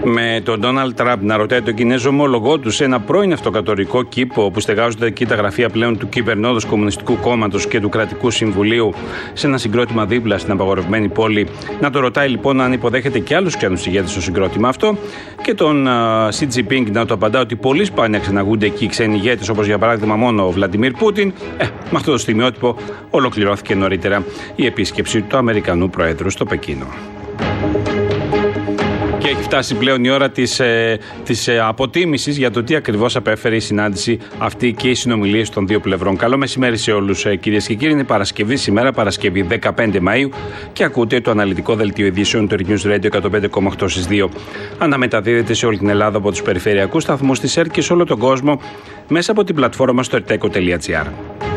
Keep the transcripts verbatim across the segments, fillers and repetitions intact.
Με τον Ντόναλντ Τραμπ να ρωτάει τον Κινέζο ομόλογό του σε ένα πρώην αυτοκρατορικό κήπο όπου στεγάζονται εκεί τα γραφεία πλέον του κυβερνώντος Κομμουνιστικού Κόμματος και του Κρατικού Συμβουλίου σε ένα συγκρότημα δίπλα στην απαγορευμένη πόλη. Να το ρωτάει λοιπόν αν υποδέχεται και άλλους ξένους ηγέτες στο συγκρότημα αυτό. Και τον Σι Τζινπίνγκ να το απαντά ότι πολύ σπάνια ξεναγούνται εκεί ξένοι ηγέτες, όπως για παράδειγμα μόνο ο Βλαντιμίρ Πούτιν. Ε, με αυτό το στιγμιότυπο ολοκληρώθηκε νωρίτερα η επίσκεψη του Αμερικανού Προέδρου στο Πεκίνο. Και έχει φτάσει πλέον η ώρα της, ε, της ε, αποτίμησης για το τι ακριβώς απέφερε η συνάντηση αυτή και οι συνομιλίες των δύο πλευρών. Καλό μεσημέρι σε όλους, ε, κυρίες και κύριοι. Είναι Παρασκευή σήμερα, Παρασκευή δεκαπέντε Μαΐου, και ακούτε το αναλυτικό δελτίο ειδήσεων του News Radio εκατόν πέντε κόμμα οκτώ στις δύο. Αναμεταδίδεται σε όλη την Ελλάδα από τους περιφερειακούς σταθμούς της ΕΡΤ και σε όλο τον κόσμο μέσα από την πλατφόρμα στο ερτέκο τελεία τζι άρ.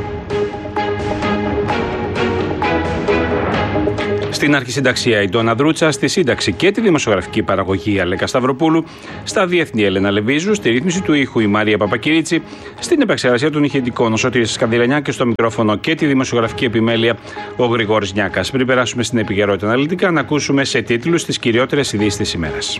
Στην αρχισυνταξία η Ντόνα Δρούτσα, στη σύνταξη και τη δημοσιογραφική παραγωγή η Αλέκα Σταυροπούλου, στα διεθνή Έλενα Λεβίζου, στη ρύθμιση του ήχου η Μαρία Παπακυρίτσι, στην επεξεργασία των ηχητικών ο Σωτήρης Σκανδηλανιά και στο μικρόφωνο και τη δημοσιογραφική επιμέλεια ο Γρηγόρης Νιάκας. Πριν περάσουμε στην επικαιρότητα αναλυτικά, να ακούσουμε σε τίτλους τις κυριότερες ειδήσεις της ημέρας.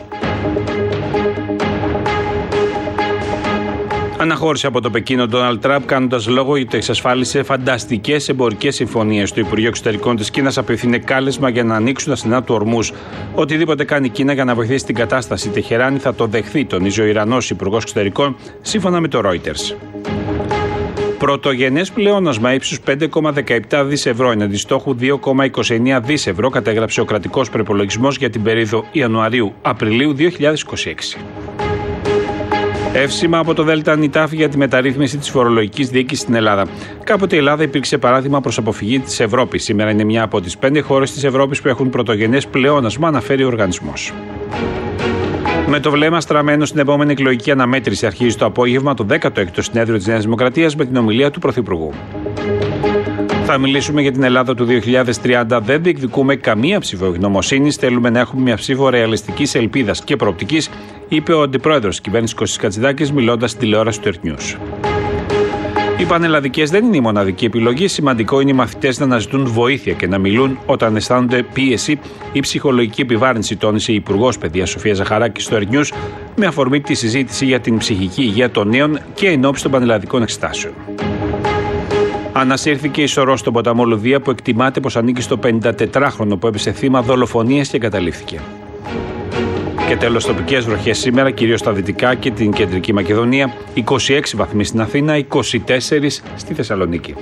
Αναχώρησε από το Πεκίνο ο Ντόναλντ Τραμπ, κάνοντας λόγο ότι εξασφάλισε φανταστικές εμπορικές συμφωνίες. Το Υπουργείο Εξωτερικών της Κίνας απευθύνει κάλεσμα για να ανοίξουν τα στενά του ορμούς. Οτιδήποτε κάνει η Κίνα για να βοηθήσει την κατάσταση, η Τεχεράνη θα το δεχθεί, τονίζει ο Ιρανός Υπουργός Εξωτερικών, σύμφωνα με το Reuters. Πρωτογενές πλεόνασμα ύψους πέντε κόμμα δεκαεπτά δις ευρώ, εναντί στόχου δύο κόμμα είκοσι εννέα δις ευρώ, κατέγραψε ο κρατικός προϋπολογισμός για την περίοδο Ιανουαρίου-Απριλίου δύο χιλιάδες είκοσι έξι. Εύσημα από το ΔΝΤ για τη μεταρρύθμιση της φορολογικής διοίκησης στην Ελλάδα. Κάποτε η Ελλάδα υπήρξε παράδειγμα προς αποφυγή της Ευρώπης. Σήμερα είναι μια από τις πέντε χώρες της Ευρώπης που έχουν πρωτογενές πλεόνασμα, αναφέρει ο οργανισμός. Με το βλέμμα στραμμένο στην επόμενη εκλογική αναμέτρηση, αρχίζει το απόγευμα το δέκατο έκτο συνέδριο της Νέας Δημοκρατίας με την ομιλία του Πρωθυπουργού. Θα μιλήσουμε για την Ελλάδα του δύο χιλιάδες τριάντα. Δεν διεκδικούμε καμία ψήφο ευγνωμοσύνης. Θέλουμε να έχουμε μια ψήφο ρεαλιστικής ελπίδας και προοπτικής, είπε ο αντιπρόεδρος της κυβέρνησης Κώστας Κατσιδάκης, μιλώντας στην τηλεόραση του Earth News. Οι πανελλαδικές δεν είναι η μοναδική επιλογή. Σημαντικό είναι οι μαθητές να αναζητούν βοήθεια και να μιλούν όταν αισθάνονται πίεση ή ψυχολογική επιβάρυνση, τόνισε η Υπουργός Παιδείας Σοφία Ζαχαράκη στο Earth News με αφορμή τη συζήτηση για την ψυχική υγεία των νέων και εν ώψη των πανελλαδικών εξετάσεων. Ανασύρθηκε η σωρό στον ποταμό Λουδία που εκτιμάται πως ανήκει στο πενηντατετράχρονο που έπεσε θύμα δολοφονίας και εγκαταλείφθηκε. Και τέλος, τοπικές βροχές σήμερα, κυρίως στα δυτικά και την κεντρική Μακεδονία. είκοσι έξι βαθμοί στην Αθήνα, είκοσι τέσσερα στη Θεσσαλονίκη.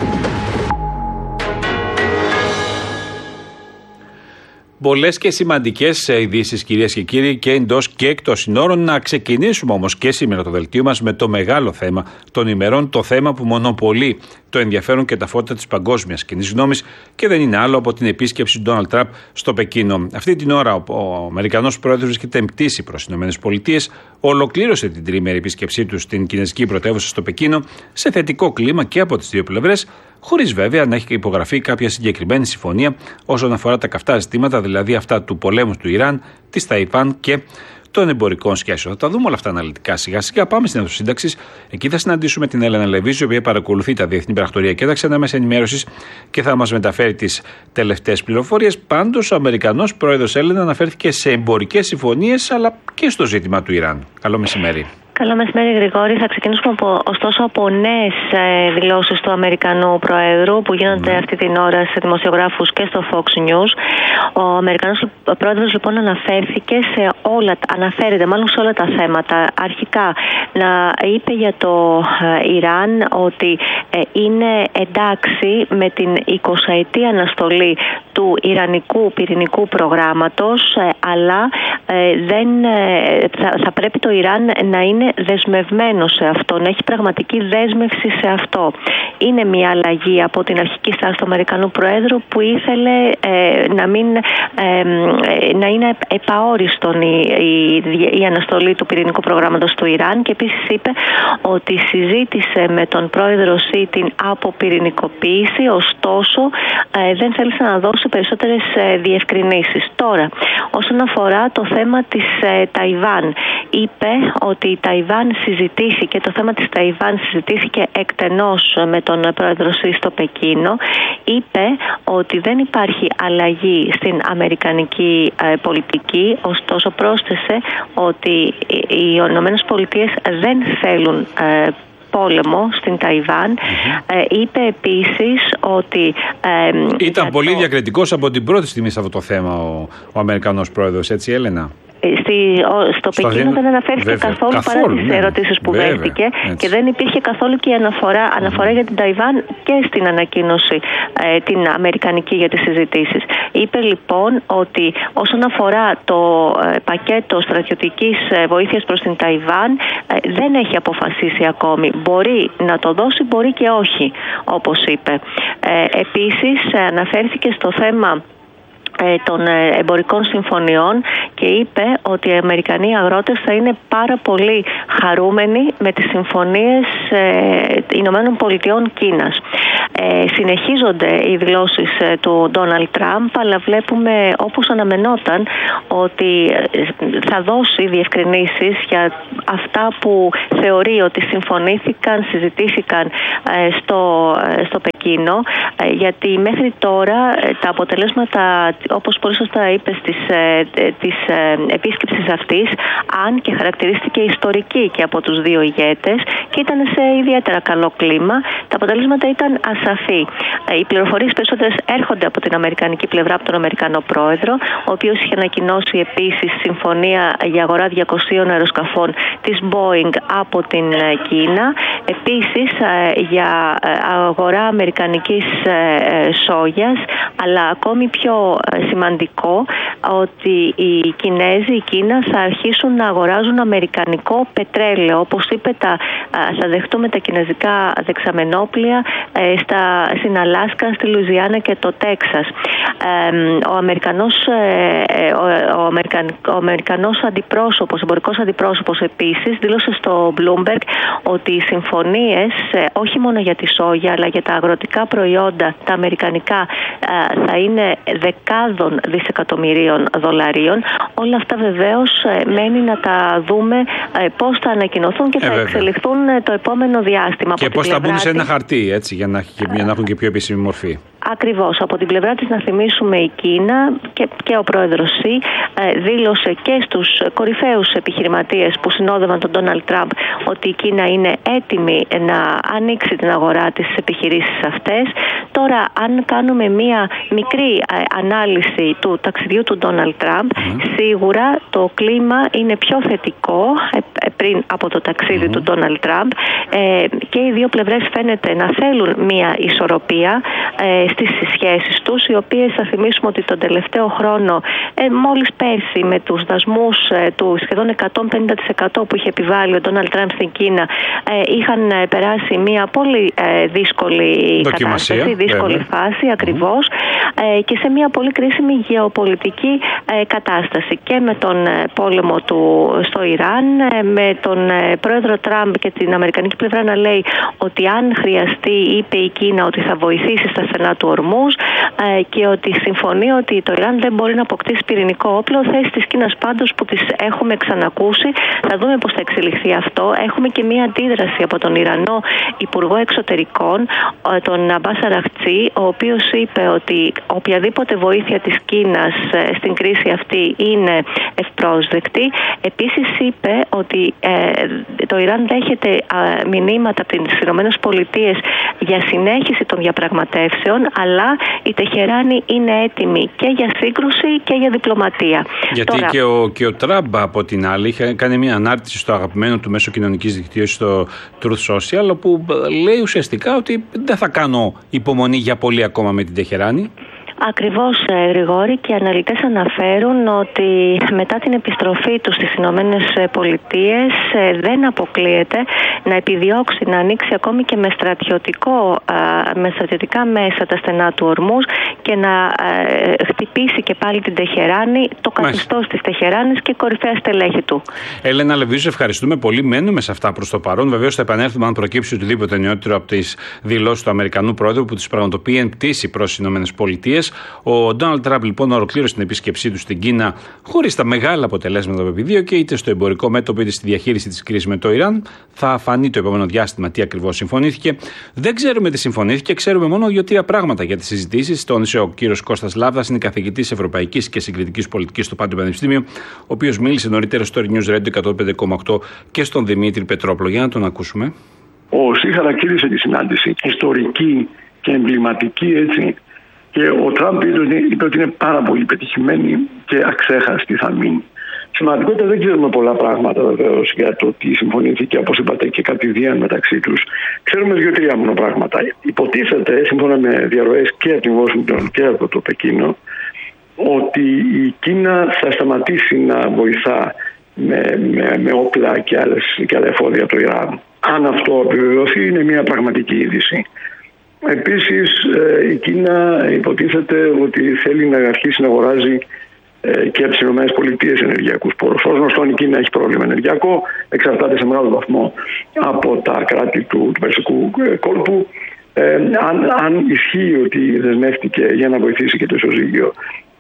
Πολλές και σημαντικές ειδήσεις, κυρίες και κύριοι, και εντός και εκτός συνόρων. Να ξεκινήσουμε όμως και σήμερα το δελτίο μας με το μεγάλο θέμα των ημερών, το θέμα που μονοπολεί το ενδιαφέρον και τα φώτα της παγκόσμιας κοινής γνώμης και δεν είναι άλλο από την επίσκεψη του Ντόναλντ Τραμπ στο Πεκίνο. Αυτή την ώρα ο, ο Αμερικανός πρόεδρος βρίσκεται εν πτήση προς τις ΗΠΑ, ολοκλήρωσε την τριήμερη επίσκεψή του στην κινέζικη πρωτεύουσα στο Πεκίνο σε θετικό κλίμα και από τις δύο πλευρές, χωρίς βέβαια να έχει υπογραφεί κάποια συγκεκριμένη συμφωνία όσον αφορά τα καυτά ζητήματα, δηλαδή αυτά του πολέμου του Ιράν, της Ταϊβάν και των εμπορικών σχέσεων. Θα τα δούμε όλα αυτά αναλυτικά σιγά σιγά. Πάμε στην αίθουσα σύνταξης. Εκεί θα συναντήσουμε την Έλενα Λεβίζου, η οποία παρακολουθεί τα διεθνή πρακτορία και τα ξένα μέσα ενημέρωσης και θα μας μεταφέρει τις τελευταίες πληροφορίες. Πάντως, ο Αμερικανός πρόεδρος Έλενα αναφέρθηκε σε εμπορικές συμφωνίες αλλά και στο ζήτημα του Ιράν. Καλό μεσημέρι. Καλό μεσημέρι, Γρηγόρη. Θα ξεκινήσουμε από, ωστόσο από νέες ε, δηλώσεις του Αμερικανού Προέδρου που γίνονται mm. αυτή την ώρα σε δημοσιογράφους και στο Fox News. Ο Αμερικανός Πρόεδρος λοιπόν αναφέρθηκε σε όλα, αναφέρεται μάλλον σε όλα τα θέματα. Αρχικά να είπε για το ε, Ιράν ότι ε, είναι εντάξει με την εικοσαετή αναστολή του Ιρανικού πυρηνικού προγράμματος, ε, αλλά ε, δεν, ε, θα, θα πρέπει το Ιράν να είναι δεσμευμένο σε αυτό, να έχει πραγματική δέσμευση σε αυτό. Είναι μια αλλαγή από την αρχική στάση του Αμερικανού Προέδρου που ήθελε ε, να, μην, ε, να είναι επαόριστον η, η, η αναστολή του πυρηνικού προγράμματος του Ιράν και επίσης είπε ότι συζήτησε με τον πρόεδρο Σι την αποπυρηνικοποίηση, ωστόσο ε, δεν θέλησε να δώσει περισσότερες ε, διευκρινήσεις. Τώρα, όσον αφορά το θέμα της ε, Ταϊβάν, είπε ότι η Ταϊβάν συζητήθηκε, το θέμα της Ταϊβάν συζητήθηκε εκτενώς με τον πρόεδρο Σι στο Πεκίνο. Είπε ότι δεν υπάρχει αλλαγή στην αμερικανική πολιτική, ωστόσο πρόσθεσε ότι οι Ηνωμένες Πολιτείες δεν θέλουν πόλεμο στην Ταϊβάν. Mm-hmm. Ε, είπε επίσης ότι... Ε, Ήταν πολύ το... διακριτικός από την πρώτη στιγμή σε αυτό το θέμα ο, ο Αμερικανός πρόεδρος, έτσι Έλενα? Στη, ο, στο, στο Πεκίνο δεν αναφέρθηκε καθόλου, καθόλου παρά τις ναι. ερωτήσεις που βέβαια, δέχτηκε έτσι. Και δεν υπήρχε καθόλου και αναφορά, αναφορά mm. για την Ταϊβάν και στην ανακοίνωση ε, την αμερικανική για τις συζητήσεις. Είπε λοιπόν ότι όσον αφορά το ε, πακέτο στρατιωτικής ε, βοήθειας προς την Ταϊβάν ε, δεν έχει αποφασίσει ακόμη. Μπορεί να το δώσει, μπορεί και όχι, όπως είπε. Ε, επίσης ε, αναφέρθηκε στο θέμα των εμπορικών συμφωνιών και είπε ότι οι Αμερικανοί αγρότες θα είναι πάρα πολύ χαρούμενοι με τις συμφωνίες ε, Ηνωμένων Πολιτειών Κίνας. Ε, συνεχίζονται οι δηλώσεις ε, του Ντόναλντ Τραμπ, αλλά βλέπουμε όπως αναμενόταν ότι θα δώσει διευκρινήσεις για αυτά που θεωρεί ότι συμφωνήθηκαν, συζητήθηκαν ε, στο, ε, στο Πεκίνο, ε, γιατί μέχρι τώρα ε, τα αποτελέσματα, όπως πολύ σωστά είπε, της, της επίσκεψης αυτής, αν και χαρακτηρίστηκε ιστορική και από τους δύο ηγέτες και ήταν σε ιδιαίτερα καλό κλίμα, τα αποτελέσματα ήταν ασαφή. Οι πληροφορίες περισσότερες έρχονται από την αμερικανική πλευρά, από τον Αμερικανό πρόεδρο, ο οποίος είχε ανακοινώσει επίσης συμφωνία για αγορά διακοσίων αεροσκαφών της Boeing από την Κίνα, επίσης για αγορά αμερικανικής σόγιας, αλλά ακόμη πιο σημαντικό ότι οι Κινέζοι, η Κίνα θα αρχίσουν να αγοράζουν αμερικανικό πετρέλαιο. Όπως είπε, τα, θα δεχτούμε τα κινέζικα δεξαμενόπλια στα, στην Αλάσκα, στη Λουιζιάννα και το Τέξας. Ο Αμερικανός, ο, ο, Αμερικαν, ο Αμερικανός αντιπρόσωπος, εμπορικός αντιπρόσωπος επίσης δήλωσε στο Bloomberg ότι οι συμφωνίες όχι μόνο για τη σόγια αλλά για τα αγροτικά προϊόντα, τα αμερικανικά, θα είναι δεκάδων δισεκατομμυρίων δολαρίων. Όλα αυτά βεβαίως μένει να τα δούμε πώς θα ανακοινωθούν και θα ε, εξελιχθούν το επόμενο διάστημα. Και πώς θα μπουν σε ένα χαρτί, έτσι, για να, για να έχουν και πιο επίσημη μορφή. Ακριβώς. Από την πλευρά της, να θυμίσουμε, η Κίνα και, και ο πρόεδρος Σι δήλωσε και στους κορυφαίους επιχειρηματίες που συνόδευαν τον Ντόναλντ Τραμπ ότι η Κίνα είναι έτοιμη να ανοίξει την αγορά της στις επιχειρήσεις αυτές. Τώρα, αν κάνουμε μία μικρή ανάλυση του ταξιδιού του Ντόναλντ Τραμπ, mm. σίγουρα το κλίμα είναι πιο θετικό πριν από το ταξίδι mm. του Ντόναλντ Τραμπ ε, και οι δύο πλευρές φαίνεται να θέλουν μία ισορροπία ε, στις σχέσεις τους, οι οποίες, θα θυμίσουμε ότι τον τελευταίο χρόνο, ε, μόλις πέρσι με τους δασμούς ε, του σχεδόν εκατόν πενήντα τοις εκατό που είχε επιβάλει ο Ντόναλντ Τραμπ στην Κίνα, ε, είχαν ε, περάσει μια πολύ ε, δύσκολη κατάσταση, δύσκολη βέβαια. φάση ακριβώς mm-hmm. ε, και σε μια πολύ κρίσιμη γεωπολιτική ε, κατάσταση και με τον ε, πόλεμο του στο Ιράν, ε, με τον ε, πρόεδρο Τραμπ και την αμερικανική πλευρά να λέει ότι αν χρειαστεί, είπε η Κίνα, ότι θα βοηθήσει στα στενά του Ορμούζ ε, και ότι συμφωνεί ότι το Ιράν δεν μπορεί να αποκτήσει πυρηνικό όπλο. Θέση της Κίνας πάντως που τις έχουμε ξανακούσει. Θα δούμε πώς θα εξελιχθεί αυτό. Έχουμε και μία αντίδραση από τον Ιρανό Υπουργό Εξωτερικών, τον Αμπάς Αραχτσί, ο οποίος είπε ότι οποιαδήποτε βοήθεια της Κίνας ε, στην κρίση αυτή είναι ευπρόσδεκτη. Επίσης είπε ότι ε, το Ιράν δέχεται ε, μηνύματα από τις ΗΠΑ για συνέχιση των διαπραγματεύσεων, αλλά η Τεχεράνη είναι έτοιμη και για σύγκρουση και για διπλωματία. Γιατί Τώρα... και, ο, και ο Τραμπ, από την άλλη, είχε κάνει μια ανάρτηση στο αγαπημένο του μέσο κοινωνικής δικτύωσης, στο Truth Social, όπου λέει ουσιαστικά ότι δεν θα κάνω υπομονή για πολύ ακόμα με την Τεχεράνη. Ακριβώς, Γρηγόρη, και οι αναλυτές αναφέρουν ότι μετά την επιστροφή του στις Ηνωμένες Πολιτείες δεν αποκλείεται να επιδιώξει να ανοίξει ακόμη και με, στρατιωτικό, με στρατιωτικά μέσα τα στενά του Ορμούζ και να χτυπήσει και πάλι την Τεχεράνη, το καθεστώς της Τεχεράνης και κορυφαία στελέχη του. Έλενα Λεβίζου, ευχαριστούμε πολύ. Μένουμε σε αυτά προς το παρόν. Βεβαίως θα επανέλθουμε αν προκύψει οτιδήποτε νεότερο από τις δηλώσεις του Αμερικανού Πρόεδρου που τις πραγματοποιεί εν πτήση προς τις Ηνωμένες Πολιτείες. αγορές. Ο Ντόναλντ Τραμπ λοιπόν ολοκλήρωσε την επίσκεψή του στην Κίνα χωρίς τα μεγάλα αποτελέσματα που επιδίωκε, είτε στο εμπορικό μέτωπο είτε στη διαχείριση της κρίσης με το Ιράν. Θα φανεί το επόμενο διάστημα τι ακριβώς συμφωνήθηκε. Δεν ξέρουμε τι συμφωνήθηκε, ξέρουμε μόνο δύο-τρία πράγματα για τις συζητήσεις. Τόνισε ο κύριος Κώστας Λάβδας, είναι καθηγητής Ευρωπαϊκής και Συγκριτικής Πολιτικής στο Πάντιο Πανεπιστήμιο, ο οποίος μίλησε νωρίτερα στο News Radio εκατόν πέντε κόμμα οκτώ και στον Δημήτρη Πετρόπουλο. Για να τον ακούσουμε. Ο ΣΥ χαρακτήρισε τη συνάντηση ιστορική και εμβληματική, έτσι, και ο Τραμπ είπε ότι είναι πάρα πολύ πετυχημένη και αξέχαστη θα μείνει. Σημαντικότητα δεν ξέρουμε πολλά πράγματα βεβαίως για το τι συμφωνήθηκε, όπως είπατε, και κατηδίαν μεταξύ τους. Ξέρουμε δύο-τρία μόνο πράγματα. Υποτίθεται, σύμφωνα με διαρροές και από την Washington και από το Πεκίνο, ότι η Κίνα θα σταματήσει να βοηθά με, με, με όπλα και, άλλες, και άλλα εφόδια το Ιράν. Αν αυτό επιβεβαιωθεί, είναι μια πραγματική είδηση. Επίσης, η Κίνα υποτίθεται ότι θέλει να αρχίσει να αγοράζει και από τις ΗΠΑ ενεργειακούς πόρους. Ως γνωστόν, η Κίνα έχει πρόβλημα ενεργειακό, εξαρτάται σε μεγάλο βαθμό από τα κράτη του, του Περσικού κόλπου. Ε, αν, αν ισχύει ότι δεσμεύτηκε για να βοηθήσει και το ισοζύγιο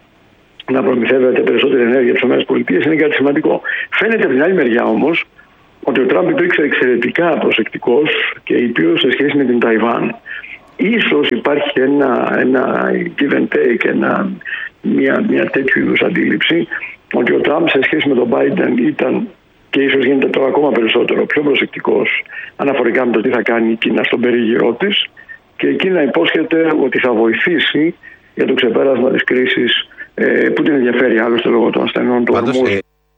να προμηθεύεται περισσότερη ενέργεια από τις ΗΠΑ, είναι κάτι σημαντικό. Φαίνεται από την άλλη μεριά όμως ότι ο Τραμπ υπήρξε εξαιρετικά προσεκτικός και ήπιος σε σχέση με την Ταϊβάν. Ίσως υπάρχει ένα, ένα give and take, ένα, μια, μια τέτοιου είδους αντίληψη ότι ο Τραμπ σε σχέση με τον Biden ήταν, και ίσως γίνεται τώρα ακόμα περισσότερο, πιο προσεκτικός αναφορικά με το τι θα κάνει η Κίνα στον περίγυρό της, και η Κίνα υπόσχεται ότι θα βοηθήσει για το ξεπέρασμα της κρίσης που την ενδιαφέρει άλλωστε λόγω των ασθενών του ορμούς.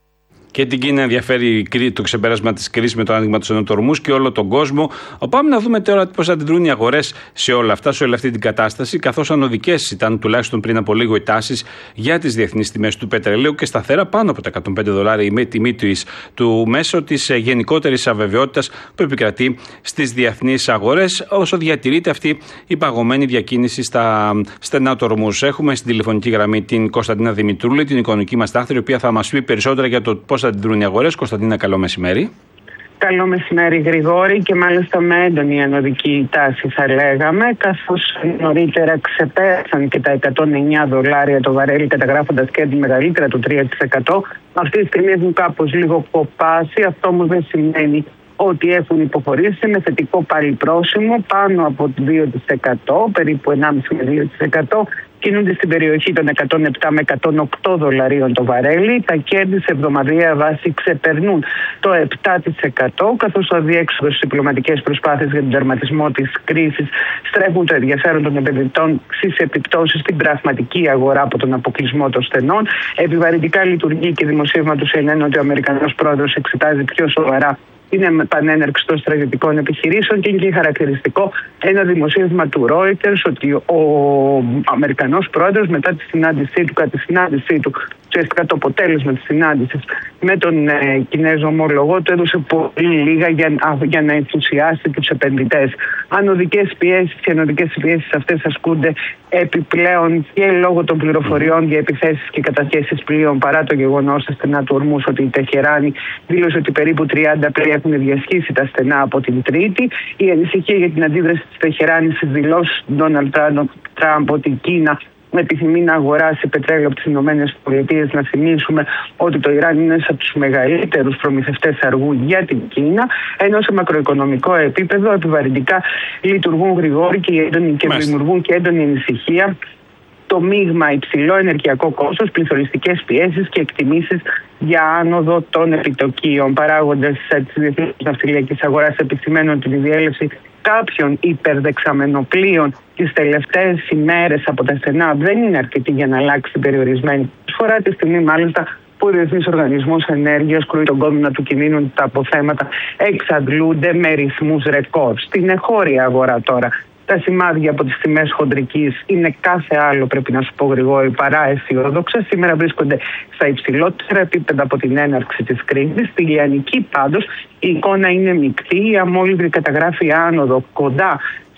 Και την Κίνα ενδιαφέρει το ξεπέρασμα της κρίσης με το άνοιγμα του ενωτορμούς και όλο τον κόσμο. Πάμε να δούμε τώρα πώς αντιδρούν οι αγορές σε όλα αυτά, σε όλη αυτή την κατάσταση, καθώς ανωδικές ήταν τουλάχιστον πριν από λίγο οι τάσεις για τις διεθνείς τιμές του πετρελαίου και σταθερά πάνω από τα εκατόν πέντε δολάρια η τιμή του μέσω της γενικότερης αβεβαιότητας που επικρατεί στις διεθνείς αγορές, όσο διατηρείται αυτή η παγωμένη διακίνηση στα στενά του ορμούς. Έχουμε στην τηλεφωνική γραμμή την Κωνσταντίνα Δημητρούλη, την οικονομική μας τάχτηρη, η οποία θα μας πει περισσότερα για το πώς αντιδρούν οι αγορές. Κωνσταντίνα, καλό μεσημέρι. Καλό μεσημέρι, Γρηγόρη, και μάλιστα με έντονη ανωδική τάση θα λέγαμε, καθώς νωρίτερα ξεπέρασαν και τα εκατόν εννιά δολάρια το βαρέλι, καταγράφοντας και τη μεγαλύτερα του τρία τοις εκατό. Αυτή τη στιγμή έχουν κάπως λίγο κοπάσει, αυτό όμως δεν σημαίνει ότι έχουν υποχωρήσει, με θετικό πάλι πρόσημο πάνω από το δύο τοις εκατό, περίπου ενάμιση με δύο τοις εκατό. Κινούνται στην περιοχή των εκατόν επτά με εκατόν οκτώ δολαρίων το βαρέλι. Τα κέρδη σε εβδομαδιαία βάση ξεπερνούν το επτά τοις εκατό, καθώς ο αδιέξοδος στις διπλωματικές προσπάθειες για τον τερματισμό της κρίσης στρέφουν το ενδιαφέρον των επενδυτών στις επιπτώσεις στην πραγματική αγορά από τον αποκλεισμό των στενών. Επιβαρυντικά λειτουργεί και δημοσίευμα του σι εν εν ότι ο Αμερικανός πρόεδρος εξετάζει πιο σοβαρά την επανέναρξη των στρατιωτικών επιχειρήσεων, και είναι και χαρακτηριστικό ένα δημοσίευμα του Reuters ότι ο Αμερικανός πρόεδρος μετά τη συνάντησή του, κατά τη συνάντησή του, ουσιαστικά το αποτέλεσμα της συνάντησης με τον ε, Κινέζο ομόλογο του, έδωσε πολύ λίγα για, για να ενθουσιάσει τους επενδυτές. Ανωδικές πιέσεις και ανωδικές πιέσεις αυτές ασκούνται επιπλέον και λόγω των πληροφοριών για επιθέσεις και κατασχέσεις πλοίων, παρά το γεγονός στα στενά του ορμούς ότι η Τεχεράνη δήλωσε ότι περίπου τριάντα πλοία έχουν διασχίσει τα στενά από την Τρίτη. Η ανησυχία για την αντίδραση της Τεχεράνης στις δηλώσεις του Ντόναλντ Τραμπ ότι η Κίνα επιθυμεί να αγοράσει πετρέλαιο από τις ΗΠΑ. Να θυμίσουμε ότι το Ιράν είναι ένας από τους μεγαλύτερους προμηθευτές αργού για την Κίνα, ενώ σε μακροοικονομικό επίπεδο επιβαρυντικά λειτουργούν γρηγόροι και, έντονη, και δημιουργούν και έντονη ανησυχία το μείγμα υψηλό ενεργειακό κόστος, πληθωριστικές πιέσεις και εκτιμήσεις για άνοδο των επιτοκίων. Παράγοντες της διεθνούς ναυτιλιακής αγοράς επισημαίνουν την διέλευση κάποιων υπερδεξαμενοπλοίων τις τελευταίες ημέρες από τα στενά δεν είναι αρκετή για να αλλάξει την περιορισμένη προσφορά, τη στιγμή μάλιστα που ο Διεθνής Οργανισμός Ενέργειας κρούει τον κόδωνα του κινδύνου, τα αποθέματα εξαντλούνται με ρυθμούς ρεκόρ. Στην εγχώρια αγορά τώρα, τα σημάδια από τις τιμές χοντρικής είναι κάθε άλλο, πρέπει να σου πω, Γρηγόρη, παρά αισιόδοξα. Σήμερα βρίσκονται στα υψηλότερα επίπεδα από την έναρξη της κρίσης. Στη λιανική πάντως η εικόνα είναι μεικτή. Η αμόλυβδη καταγράφει άνοδο κοντά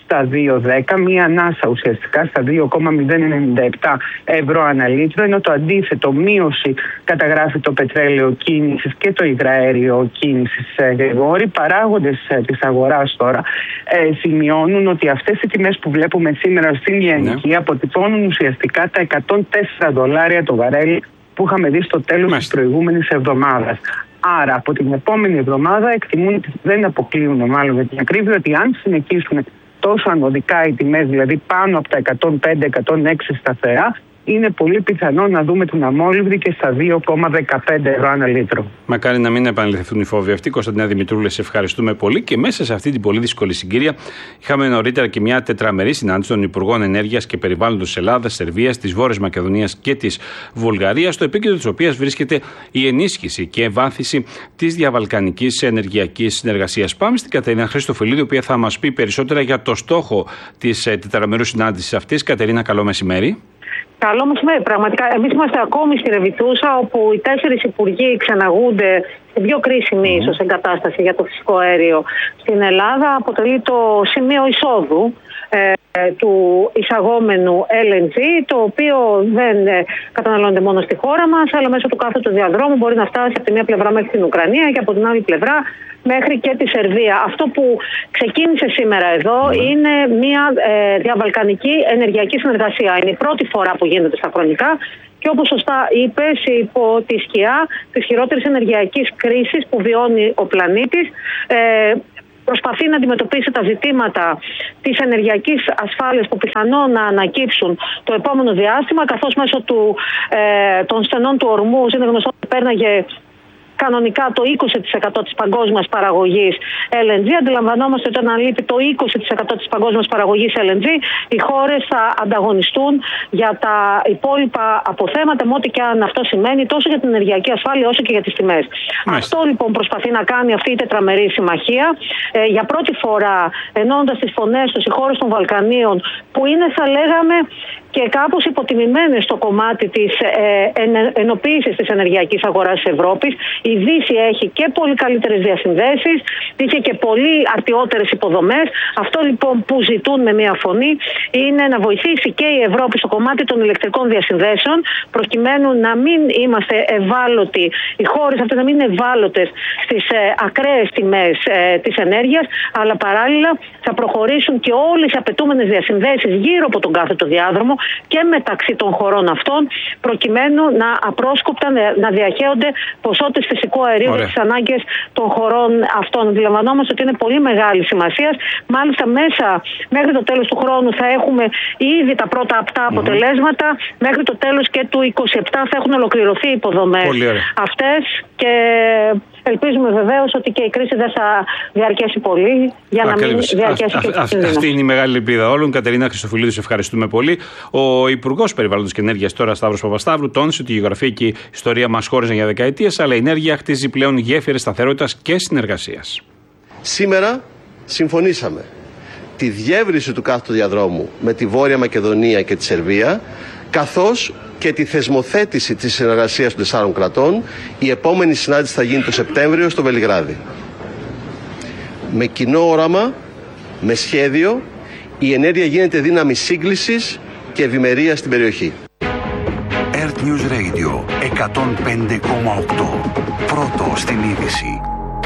στα δύο δέκα, μία ανάσα ουσιαστικά στα δύο κόμμα μηδέν ενενήντα επτά ευρώ ανά λίτρο, ενώ το αντίθετο μείωση καταγράφει το πετρέλαιο κίνησης και το υγραέριο κίνησης. Γρηγόρη, παράγοντες της αγοράς τώρα ε, σημειώνουν ότι αυτές οι τιμές που βλέπουμε σήμερα στην λιανική, ναι, αποτυπώνουν ουσιαστικά τα εκατόν τέσσερα δολάρια το βαρέλι που είχαμε δει στο τέλος της προηγούμενης εβδομάδας. Άρα από την επόμενη εβδομάδα εκτιμούν ότι δεν αποκλείουν, μάλλον για την ακρίβεια, ότι αν συνεχίσουν τόσο ανωδικά οι τιμές, δηλαδή πάνω από τα εκατόν πέντε εκατόν έξι σταθερά, είναι πολύ πιθανό να δούμε την αμόλυβδη και στα δύο κόμμα δεκαπέντε ευρώ ανά λίτρο. Μακάρι να μην επαναληφθούν οι φόβοι αυτοί. Κωνσταντίνα Δημητρούλη, σε ευχαριστούμε πολύ. Και μέσα σε αυτή την πολύ δύσκολη συγκυρία, είχαμε νωρίτερα και μια τετραμερή συνάντηση των Υπουργών Ενέργειας και Περιβάλλοντος της Ελλάδας, Σερβίας, της Βόρειας Μακεδονίας και της Βουλγαρίας, στο επίκεντρο της οποίας βρίσκεται η ενίσχυση και ευάθυνση της διαβαλκανικής ενεργειακής συνεργασίας. Πάμε στην Κατερίνα Χριστοφυλλίδη, η οποία θα μας πει περισσότερα για το στόχο της τετραμερού συνάντησης αυτής. Κατερίνα, καλό μεσημέρι. Καλό μεσημέρι. Πραγματικά, εμείς είμαστε ακόμη στη Ρεβιτούσα, όπου οι τέσσερις υπουργοί ξεναγούνται στην πιο κρίσιμη mm. ίσως εγκατάσταση για το φυσικό αέριο στην Ελλάδα. Αποτελεί το σημείο εισόδου ε, του εισαγόμενου ελ εν τζι, το οποίο δεν ε, καταναλώνεται μόνο στη χώρα μας, αλλά μέσω του κάθετου διαδρόμου μπορεί να φτάσει από τη μία πλευρά μέχρι την Ουκρανία και από την άλλη πλευρά μέχρι και τη Σερβία. Αυτό που ξεκίνησε σήμερα εδώ mm. είναι μια ε, διαβαλκανική ενεργειακή συνεργασία. Είναι η πρώτη φορά που γίνεται στα χρονικά και όπως σωστά είπες, υπό τη σκιά της χειρότερης ενεργειακής κρίσης που βιώνει ο πλανήτης, ε, προσπαθεί να αντιμετωπίσει τα ζητήματα της ενεργειακής ασφάλειας που πιθανόν να ανακύψουν το επόμενο διάστημα, καθώς μέσω του, ε, των στενών του ορμούς είναι γνωστό ότι πέρναγε κανονικά το είκοσι τοις εκατό της παγκόσμιας παραγωγής ελ εν τζι. Αντιλαμβανόμαστε ότι όταν λείπει το είκοσι τοις εκατό της παγκόσμιας παραγωγής ελ εν τζι, οι χώρες θα ανταγωνιστούν για τα υπόλοιπα αποθέματα, με ό,τι και αν αυτό σημαίνει, τόσο για την ενεργειακή ασφάλεια όσο και για τις τιμές. Μάλιστα. Αυτό λοιπόν προσπαθεί να κάνει αυτή η τετραμερή συμμαχία. Ε, για πρώτη φορά, ενώνοντας τις φωνές τους, οι χώρες των Βαλκανίων, που είναι, θα λέγαμε, και κάπως υποτιμημένες στο κομμάτι της ε, εν, ενοποίησης της ενεργειακής αγοράς της Ευρώπης. Η Δύση έχει και πολύ καλύτερες διασυνδέσεις, είχε και πολύ αρτιότερες υποδομές. Αυτό λοιπόν που ζητούν με μία φωνή είναι να βοηθήσει και η Ευρώπη στο κομμάτι των ηλεκτρικών διασυνδέσεων, προκειμένου να μην είμαστε ευάλωτοι, οι χώρες αυτές να μην είναι ευάλωτες στις ε, ακραίες τιμές ε, της ενέργειας, αλλά παράλληλα θα προχωρήσουν και όλες οι απαιτούμενες διασυνδέσεις γύρω από τον κάθετο διάδρομο και μεταξύ των χωρών αυτών, προκειμένου να απρόσκοπτα να διαχέονται ποσότητες φυσικού αερίου για τις ανάγκες των χωρών αυτών. Αντιλαμβανόμαστε ότι είναι πολύ μεγάλη σημασία. Μάλιστα, μέσα μέχρι το τέλος του χρόνου θα έχουμε ήδη τα πρώτα απτά αποτελέσματα. Mm-hmm. Μέχρι το τέλος και του είκοσι επτά θα έχουν ολοκληρωθεί οι υποδομές αυτές και ελπίζουμε βεβαίως ότι και η κρίση δεν θα διαρκέσει πολύ για να μην διαρκέσει και η κρίση. Αυτή είναι η μεγάλη ελπίδα όλων. Κατερίνα Χριστοφυλλίδη, σε ευχαριστούμε πολύ. Ο Υπουργός Περιβάλλοντος και Ενέργειας τώρα, Σταύρος Παπασταύρου, τόνισε ότι η γεωγραφία και η ιστορία μας χώριζαν για δεκαετίες, αλλά η ενέργεια χτίζει πλέον γέφυρες σταθερότητας και συνεργασίας. Σήμερα συμφωνήσαμε τη διεύρυνση του κάθετου διαδρόμου με τη Βόρεια Μακεδονία και τη Σερβία, καθώς και τη θεσμοθέτηση της συνεργασίας των τεσσάρων κρατών. Η επόμενη συνάντηση θα γίνει το Σεπτέμβριο στο Βελιγράδι. Με κοινό όραμα, με σχέδιο, η ενέργεια γίνεται δύναμη σύγκλησης και ευημερίας στην περιοχή. Earth News Radio εκατόν πέντε κόμμα οκτώ. Πρώτο στην είδηση.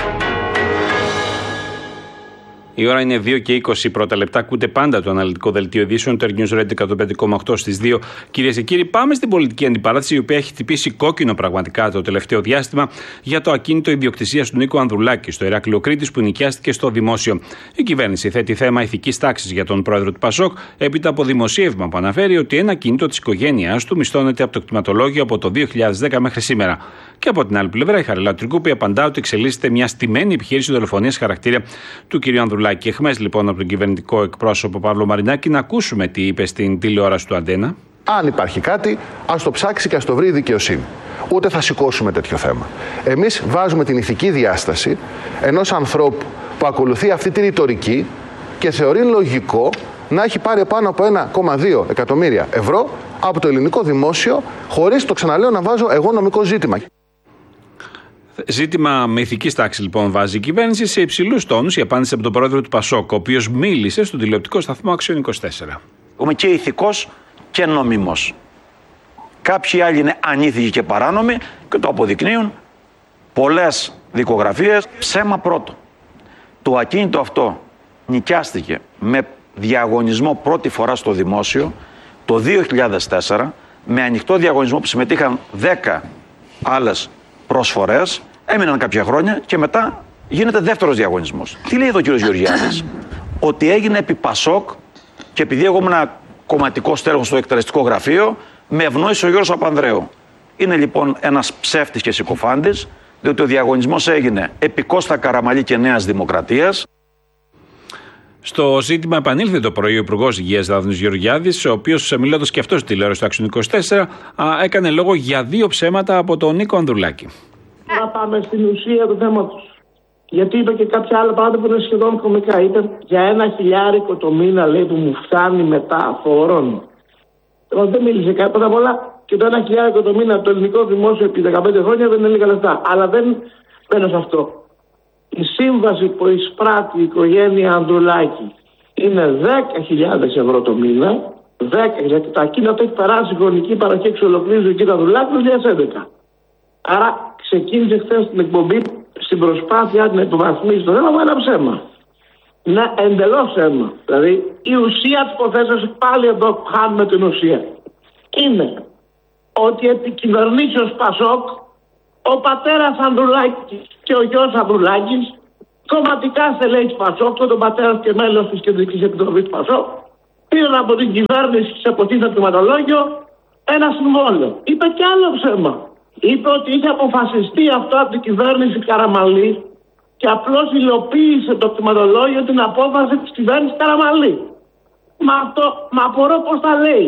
Η ώρα είναι δύο και είκοσι πρώτα λεπτά. Ακούτε πάντα το αναλυτικό δελτίο ειδήσεων του Earth News Radio εκατόν πέντε κόμμα οκτώ στις δύο. Κυρίες και κύριοι, πάμε στην πολιτική αντιπαράθεση, η οποία έχει χτυπήσει κόκκινο πραγματικά το τελευταίο διάστημα για το ακίνητο ιδιοκτησίας του Νίκου Ανδρουλάκη στο Ηράκλειο Κρήτης, που νοικιάστηκε στο δημόσιο. Η κυβέρνηση θέτει θέμα ηθικής τάξης για τον πρόεδρο του Πασόκ, έπειτα από δημοσίευμα που αναφέρει ότι ένα ακίνητο της οικογένειάς του μισθώνεται από το κτηματολόγιο από το δύο χιλιάδες δέκα μέχρι σήμερα. Και από την άλλη πλευρά, η Χαριλάου Τρικούπη απαντά ότι εξελίσσεται μια στημένη επιχείρηση δολοφονίας χαρακτήρα του κ. Ανδρουλάκη. Εχμές λοιπόν από τον κυβερνητικό εκπρόσωπο Παύλο Μαρινάκη, να ακούσουμε τι είπε στην τηλεόραση του Αντένα. Αν υπάρχει κάτι, ας το ψάξει και ας το βρει η δικαιοσύνη. Ούτε θα σηκώσουμε τέτοιο θέμα. Εμείς βάζουμε την ηθική διάσταση ενός ανθρώπου που ακολουθεί αυτή τη ρητορική και θεωρεί λογικό να έχει πάρει πάνω από ένα κόμμα δύο εκατομμύρια ευρώ από το ελληνικό δημόσιο, χωρίς, το ξαναλέω, να βάζω εγώ νομικό ζήτημα. Ζήτημα με ηθικής τάξης λοιπόν βάζει η κυβέρνηση σε υψηλούς τόνους η απάντηση από τον πρόεδρο του Πασόκ, ο οποίος μίλησε στον τηλεοπτικό σταθμό Αξιών είκοσι τέσσερα. Είμαι και ηθικός και νομίμος. Κάποιοι άλλοι είναι ανήθικοι και παράνομοι και το αποδεικνύουν πολλές δικογραφίες. Ψέμα πρώτο. Το ακίνητο αυτό νοικιάστηκε με διαγωνισμό πρώτη φορά στο δημόσιο το δύο χιλιάδες τέσσερα, με ανοιχτό διαγωνισμό που συμμετείχαν δέκα άλλες προσφορές, έμειναν κάποια χρόνια και μετά γίνεται δεύτερος διαγωνισμός. Τι λέει εδώ ο κύριος Γεωργιάδης? Ότι έγινε επί Πασόκ και επειδή εγώ ήμουν κομματικό στέλεχος στο εκτελεστικό γραφείο, με ευνόησε ο Γιώργος Παπανδρέου. Είναι λοιπόν ένας ψεύτης και συκοφάντης, διότι ο διαγωνισμός έγινε επί Κώστα Καραμαλή και Νέας Δημοκρατίας. Στο ζήτημα επανήλθε το πρωί ο Υπουργός Υγείας Δάδωνης Γεωργιάδης, ο οποίος μιλώντας και αυτός στη τηλεόραση του Αξιών είκοσι τέσσερα, α, έκανε λόγο για δύο ψέματα από τον Νίκο Ανδρουλάκη. Να πάμε στην ουσία του θέματος. Γιατί είπε και κάποια άλλα πράγματα που είναι σχεδόν κωμικά. Είπε για ένα χιλιάρικο το μήνα, λέει, που μου φτάνει μετά φόρων. Εγώ δεν μίλησε κάτι πρώτα απ' όλα και το ένα χιλιάρικο το μήνα το ελληνικό δημόσιο επί δεκαπέντε χρόνια δεν είναι λίγα λεφτά. Αλλά δεν μπαίνω σε αυτό. Η σύμβαση που εισπράττει η οικογένεια Ανδρουλάκη είναι δέκα χιλιάδες ευρώ το μήνα. δέκα, γιατί τα εκείνα το έχει περάσει η χρονική παροχή εξ ολοκλήρου του κ. Ανδρουλάκη το δύο χιλιάδες έντεκα. Άρα ξεκίνησε χθες την εκπομπή στην προσπάθεια να υποβαθμίσει το θέμα με ένα ψέμα. Ναι, εντελώς ψέμα. Δηλαδή η ουσία της υποθέσεως, πάλι εδώ χάνουμε την ουσία, είναι ότι επί κυβερνήσεως Πασόκ ο πατέρας Ανδρουλάκης και ο γιος Ανδρουλάκης, κομματικά στελέχη της Πασόκ, τον πατέρα και μέλος της Κεντρικής Επιτροπής της Πασόκ, πήραν από την κυβέρνηση σε αποτίθετο κτηματολόγιο ένα συμβόλαιο. Είπε και άλλο ψέμα. Είπε ότι είχε αποφασιστεί αυτό από την κυβέρνηση Καραμαλή και απλώς υλοποίησε το κτηματολόγιο την απόφαση της κυβέρνησης Καραμαλή. Μα αυτό, μα απορώ πώς τα λέει.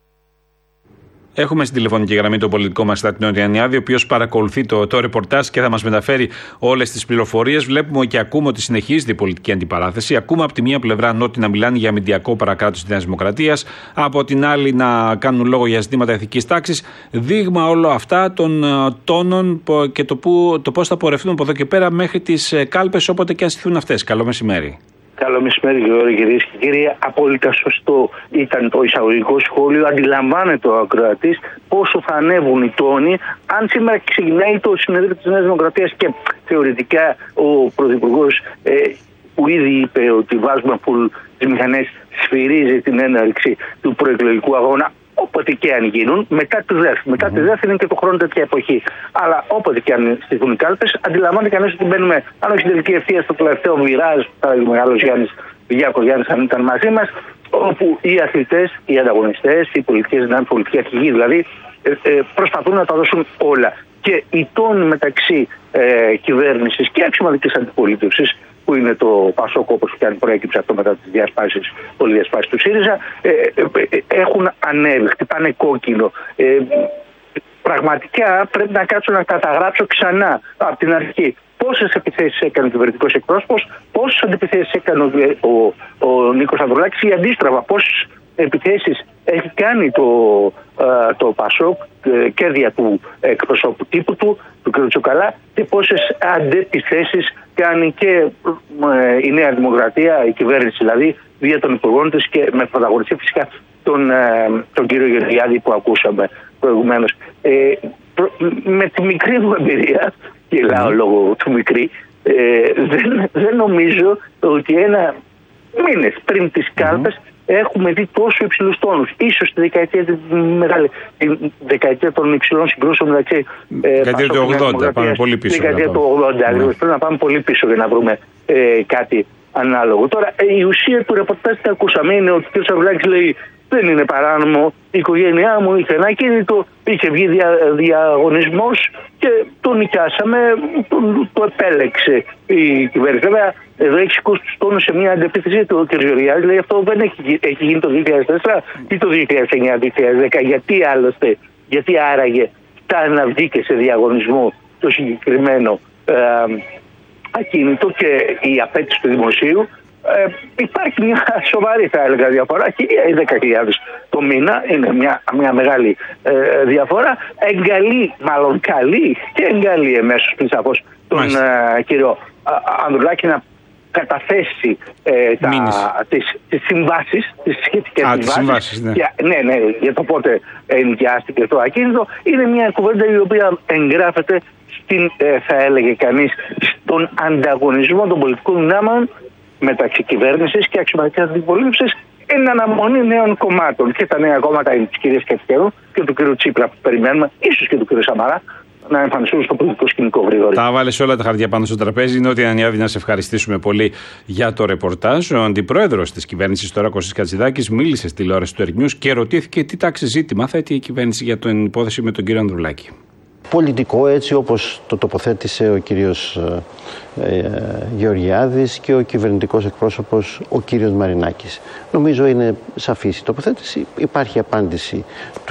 Έχουμε στην τηλεφωνική γραμμή τον πολιτικό μας Στάτινο Ιαννιάδη, ο οποίος παρακολουθεί το, το ρεπορτάζ και θα μας μεταφέρει όλες τις πληροφορίες. Βλέπουμε και ακούμε ότι συνεχίζεται η πολιτική αντιπαράθεση. Ακούμε από τη μία πλευρά νότι να μιλάνε για αμυντιακό παρακράτος της Νέας Δημοκρατίας, από την άλλη να κάνουν λόγο για ζητήματα ηθικής τάξης. Δείγμα όλα αυτά των τόνων και το, που, το πώς θα πορευτούν από εδώ και πέρα μέχρι τις κάλπες, όποτε και αν στηθούν αυτές. Καλό μεσημέρι. Καλό μεσημέρι, Γεώργη, κυρίες και κύριοι. Απόλυτα σωστό ήταν το εισαγωγικό σχόλιο. Αντιλαμβάνεται ο ακροατής πόσο θα ανέβουν οι τόνοι αν σήμερα ξεκινάει το συνέδριο της Νέας Δημοκρατίας και θεωρητικά ο Πρωθυπουργός ε, που ήδη είπε ότι βάζουμε φουλ τις μηχανές, σφυρίζει την έναρξη του προεκλογικού αγώνα. Όποτε και αν γίνουν, μετά τη ΔΕΘ. Μετά τη ΔΕΘ είναι και το χρόνο τέτοια εποχή. Αλλά όποτε και αν στηθούν οι κάλπες, αντιλαμβάνεται κανείς ότι μπαίνουμε, αν όχι στην τελική ευθεία, στο τελευταίο μοιράζ, θα έλεγε ο μεγάλος Γιάννης Διάκος Γιάννης, αν ήταν μαζί μας, όπου οι αθλητές, οι ανταγωνιστές, οι πολιτικές δυνάμεις, οι πολιτικοί αρχηγοί δηλαδή, ε, ε, προσπαθούν να τα δώσουν όλα. Και η τόνη μεταξύ ε, κυβέρνησης και αξιωματικής αντιπολίτευσης, που είναι το Πασόκ, όπως και αν προέκυψε αυτό μετά τις διασπάσεις, πολυδιασπάσεις του ΣΥΡΙΖΑ, ε, ε, ε, έχουν ανέβει, χτυπάνε κόκκινο. Ε, πραγματικά πρέπει να κάτσω να καταγράψω ξανά από την αρχή πόσες επιθέσεις έκανε ο κυβερνητικός εκπρόσωπος, πόσες αντιπιθέσεις έκανε ο, ο, ο Νίκος Ανδρουλάκης ή αντίστροφα πόσες επιθέσεις έχει κάνει το, ε, το Πασόκ ε, και δια του εκπροσώπου τύπου του, του κ. Τσουκαλά, και πόσες αντεπιθέσεις κάνει και ε, η Νέα Δημοκρατία, η κυβέρνηση δηλαδή, δια των υπουργών της και με πρωταγωνιστή φυσικά τον, ε, τον κύριο Γεωργιάδη που ακούσαμε προηγουμένως. Ε, προ, με τη μικρή μου εμπειρία, γελάω λόγω του μικρή, ε, δεν, δεν νομίζω ότι ένα μήνες πριν τις κάλπες έχουμε δει τόσο υψηλούς τόνους. Ίσως στη δεκαετία, τη μεγάλη, τη δεκαετία των υψηλών συγκρούσεων μεταξύ. Δεκαετία του ογδόντα, πάμε πολύ πίσω. Δεκαετία του ογδόντα, ναι. Πρέπει να πάμε πολύ πίσω για να βρούμε ε, κάτι ανάλογο. Τώρα, ε, η ουσία του ρεπορτάζ που ακούσαμε είναι ότι ο κ. Σαβλάκης λέει: δεν είναι παράνομο. Η οικογένειά μου είχε ένα κίνητο, είχε βγει δια, διαγωνισμός και το νοικιάσαμε, το, το επέλεξε η κυβέρνηση. Βέβαια, εδώ έχει σηκώσει τους τόνους σε μια αντεπίθεση του κ. Γεωργιάδη. Λέει αυτό δεν έχει, έχει γίνει το δύο χιλιάδες τέσσερα ή το δύο χιλιάδες εννιά δύο χιλιάδες δέκα. Γιατί άλλωστε, γιατί άραγε φτάνει να βγήκε σε διαγωνισμό το συγκεκριμένο ε, ακίνητο και η απέτηση του δημοσίου Ε, υπάρχει μια σοβαρή, θα έλεγα, διαφορά. Χίλια ή δέκα χιλιάδες το μήνα είναι μια, μια μεγάλη ε, διαφορά. Εγκαλεί, μάλλον καλεί και εγκαλεί εμέσως πριν σαφώς τον ε, κύριο α, Ανδρουλάκη να καταθέσει ε, τα, τις, τις συμβάσεις, τις σχετικές Α, συμβάσεις. συμβάσεις ναι. Για, ναι, ναι, για το πότε ενοικιάστηκε το ακίνητο. Είναι μια κουβέντα η οποία εγγράφεται στην, ε, θα έλεγε κανείς, στον ανταγωνισμό των πολιτικών δυνάμεων μεταξύ κυβέρνησης και αξιωματικής αντιπολίτευσης εν αναμονή νέων κομμάτων. Και τα νέα κόμματα είναι της κυρίας Κατσικερού και του κ. Τσίπρα που περιμένουμε, ίσως και του κ. Σαμαρά, να εμφανιστούν στο πολιτικό σκηνικό γρήγορα. Τα βάλες όλα τα χαρτιά πάνω στο τραπέζι. Νότια Ανιάδη, να σε ευχαριστήσουμε πολύ για το ρεπορτάζ. Ο αντιπρόεδρος της κυβέρνησης τώρα, Κωστής Κατσιδάκης, μίλησε στη τηλεόραση του Earth News και ρωτήθηκε τι τάξη ζήτημα θέτει η κυβέρνηση για την υπόθεση με τον κύριο Ανδρουλάκη. Πολιτικό, έτσι όπως το τοποθέτησε ο κύριος ε, ε, Γεωργιάδης και ο κυβερνητικός εκπρόσωπος ο κύριος Μαρινάκης. Νομίζω είναι σαφής η τοποθέτηση. Υπάρχει απάντηση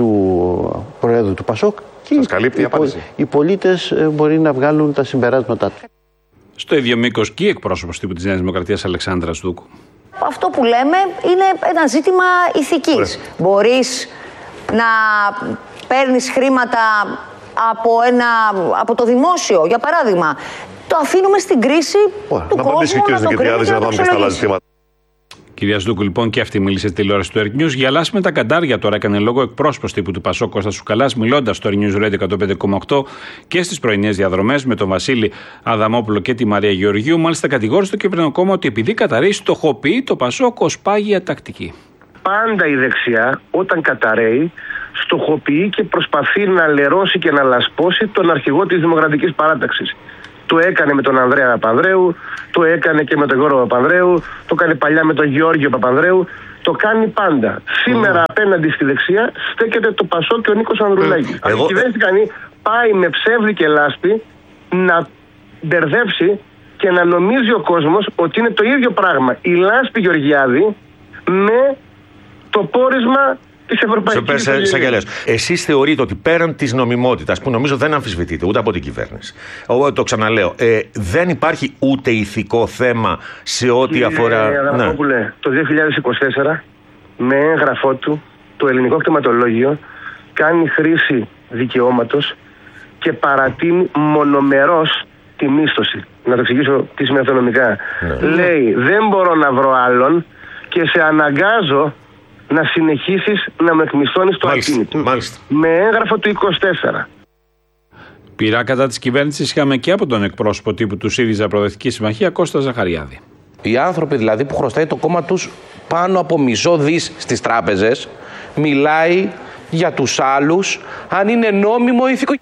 του Προέδρου του ΠΑΣΟΚ και οι, οι πολίτες ε, μπορεί να βγάλουν τα συμπεράσματά τους. Στο ίδιο μήκος και η εκπρόσωπος τύπου της Νέας Δημοκρατίας, Αλεξάνδρα Σδούκου. Αυτό που λέμε είναι ένα ζήτημα ηθικής. Μπορείς να παίρνεις χρήματα από, ένα, από το δημόσιο, για παράδειγμα. Το αφήνουμε στην κρίση Ωραία, του να κόσμου να το κρίνει και να το αξιολογήσει. Κυρία Σδούκου, λοιπόν, και αυτή μίλησε στη τηλεόραση του Earth News. Γυαλάς με τα καντάρια τώρα, έκανε λόγο εκπρόσωπος τύπου του ΠΑΣΟΚ Κώστας Σουκαλάς, μιλώντας στο Earth News Radio εκατόν πέντε κόμμα οκτώ και στις πρωινές διαδρομές με τον Βασίλη Αδαμόπουλο και τη Μαρία Γεωργίου. Μάλιστα, κατηγόρησε το κυβερνητικό κόμμα ότι επειδή καταρρέει, στοχοποιεί το ΠΑΣΟΚ ως πάγια τακτική. Πάντα η δεξιά, όταν καταρρέει, στοχοποιεί και προσπαθεί να λερώσει και να λασπώσει τον αρχηγό της Δημοκρατικής Παράταξης. Το έκανε με τον Ανδρέα Παπανδρέου, το έκανε και με τον Γιώργο Παπανδρέου, το έκανε παλιά με τον Γεώργιο Παπανδρέου, το κάνει πάντα. Σήμερα mm. απέναντι στη δεξιά στέκεται το ΠΑΣΟΚ και ο Νίκος Ανδρουλάκης. Mm. Η κυβέρνηση κάνει, πάει με ψεύδι και λάσπη να μπερδέψει και να νομίζει ο κόσμος ότι είναι το ίδιο πράγμα η λάσπη Γεωργιάδη με το πόρισμα της Ευρωπαϊκής Εισαγγελίας. Εσείς θεωρείτε ότι πέραν της νομιμότητας, που νομίζω δεν αμφισβητείται ούτε από την κυβέρνηση, το ξαναλέω, ε, δεν υπάρχει ούτε ηθικό θέμα σε ό,τι Κύριε αφορά. Ναι. Το δύο χιλιάδες είκοσι τέσσερα, με έγγραφό του, το ελληνικό κτηματολόγιο κάνει χρήση δικαιώματος και παρατείνει μονομερός τη μίσθωση. Να το εξηγήσω τι σημαίνει αυτό νομικά. Ναι. Λέει, δεν μπορώ να βρω άλλον και σε αναγκάζω να συνεχίσεις να με εκμισθώνεις το ακίνητο. Με έγγραφο του είκοσι τέσσερα. Πειρά κατά της κυβέρνησης είχαμε και από τον εκπρόσωπο τύπου του ΣΥΡΙΖΑ Προοδευτική Συμμαχία, Κώστα Ζαχαριάδη. Οι άνθρωποι δηλαδή που χρωστάει το κόμμα τους πάνω από μισό δις στις τράπεζες, μιλάει για τους άλλους αν είναι νόμιμο ηθικό.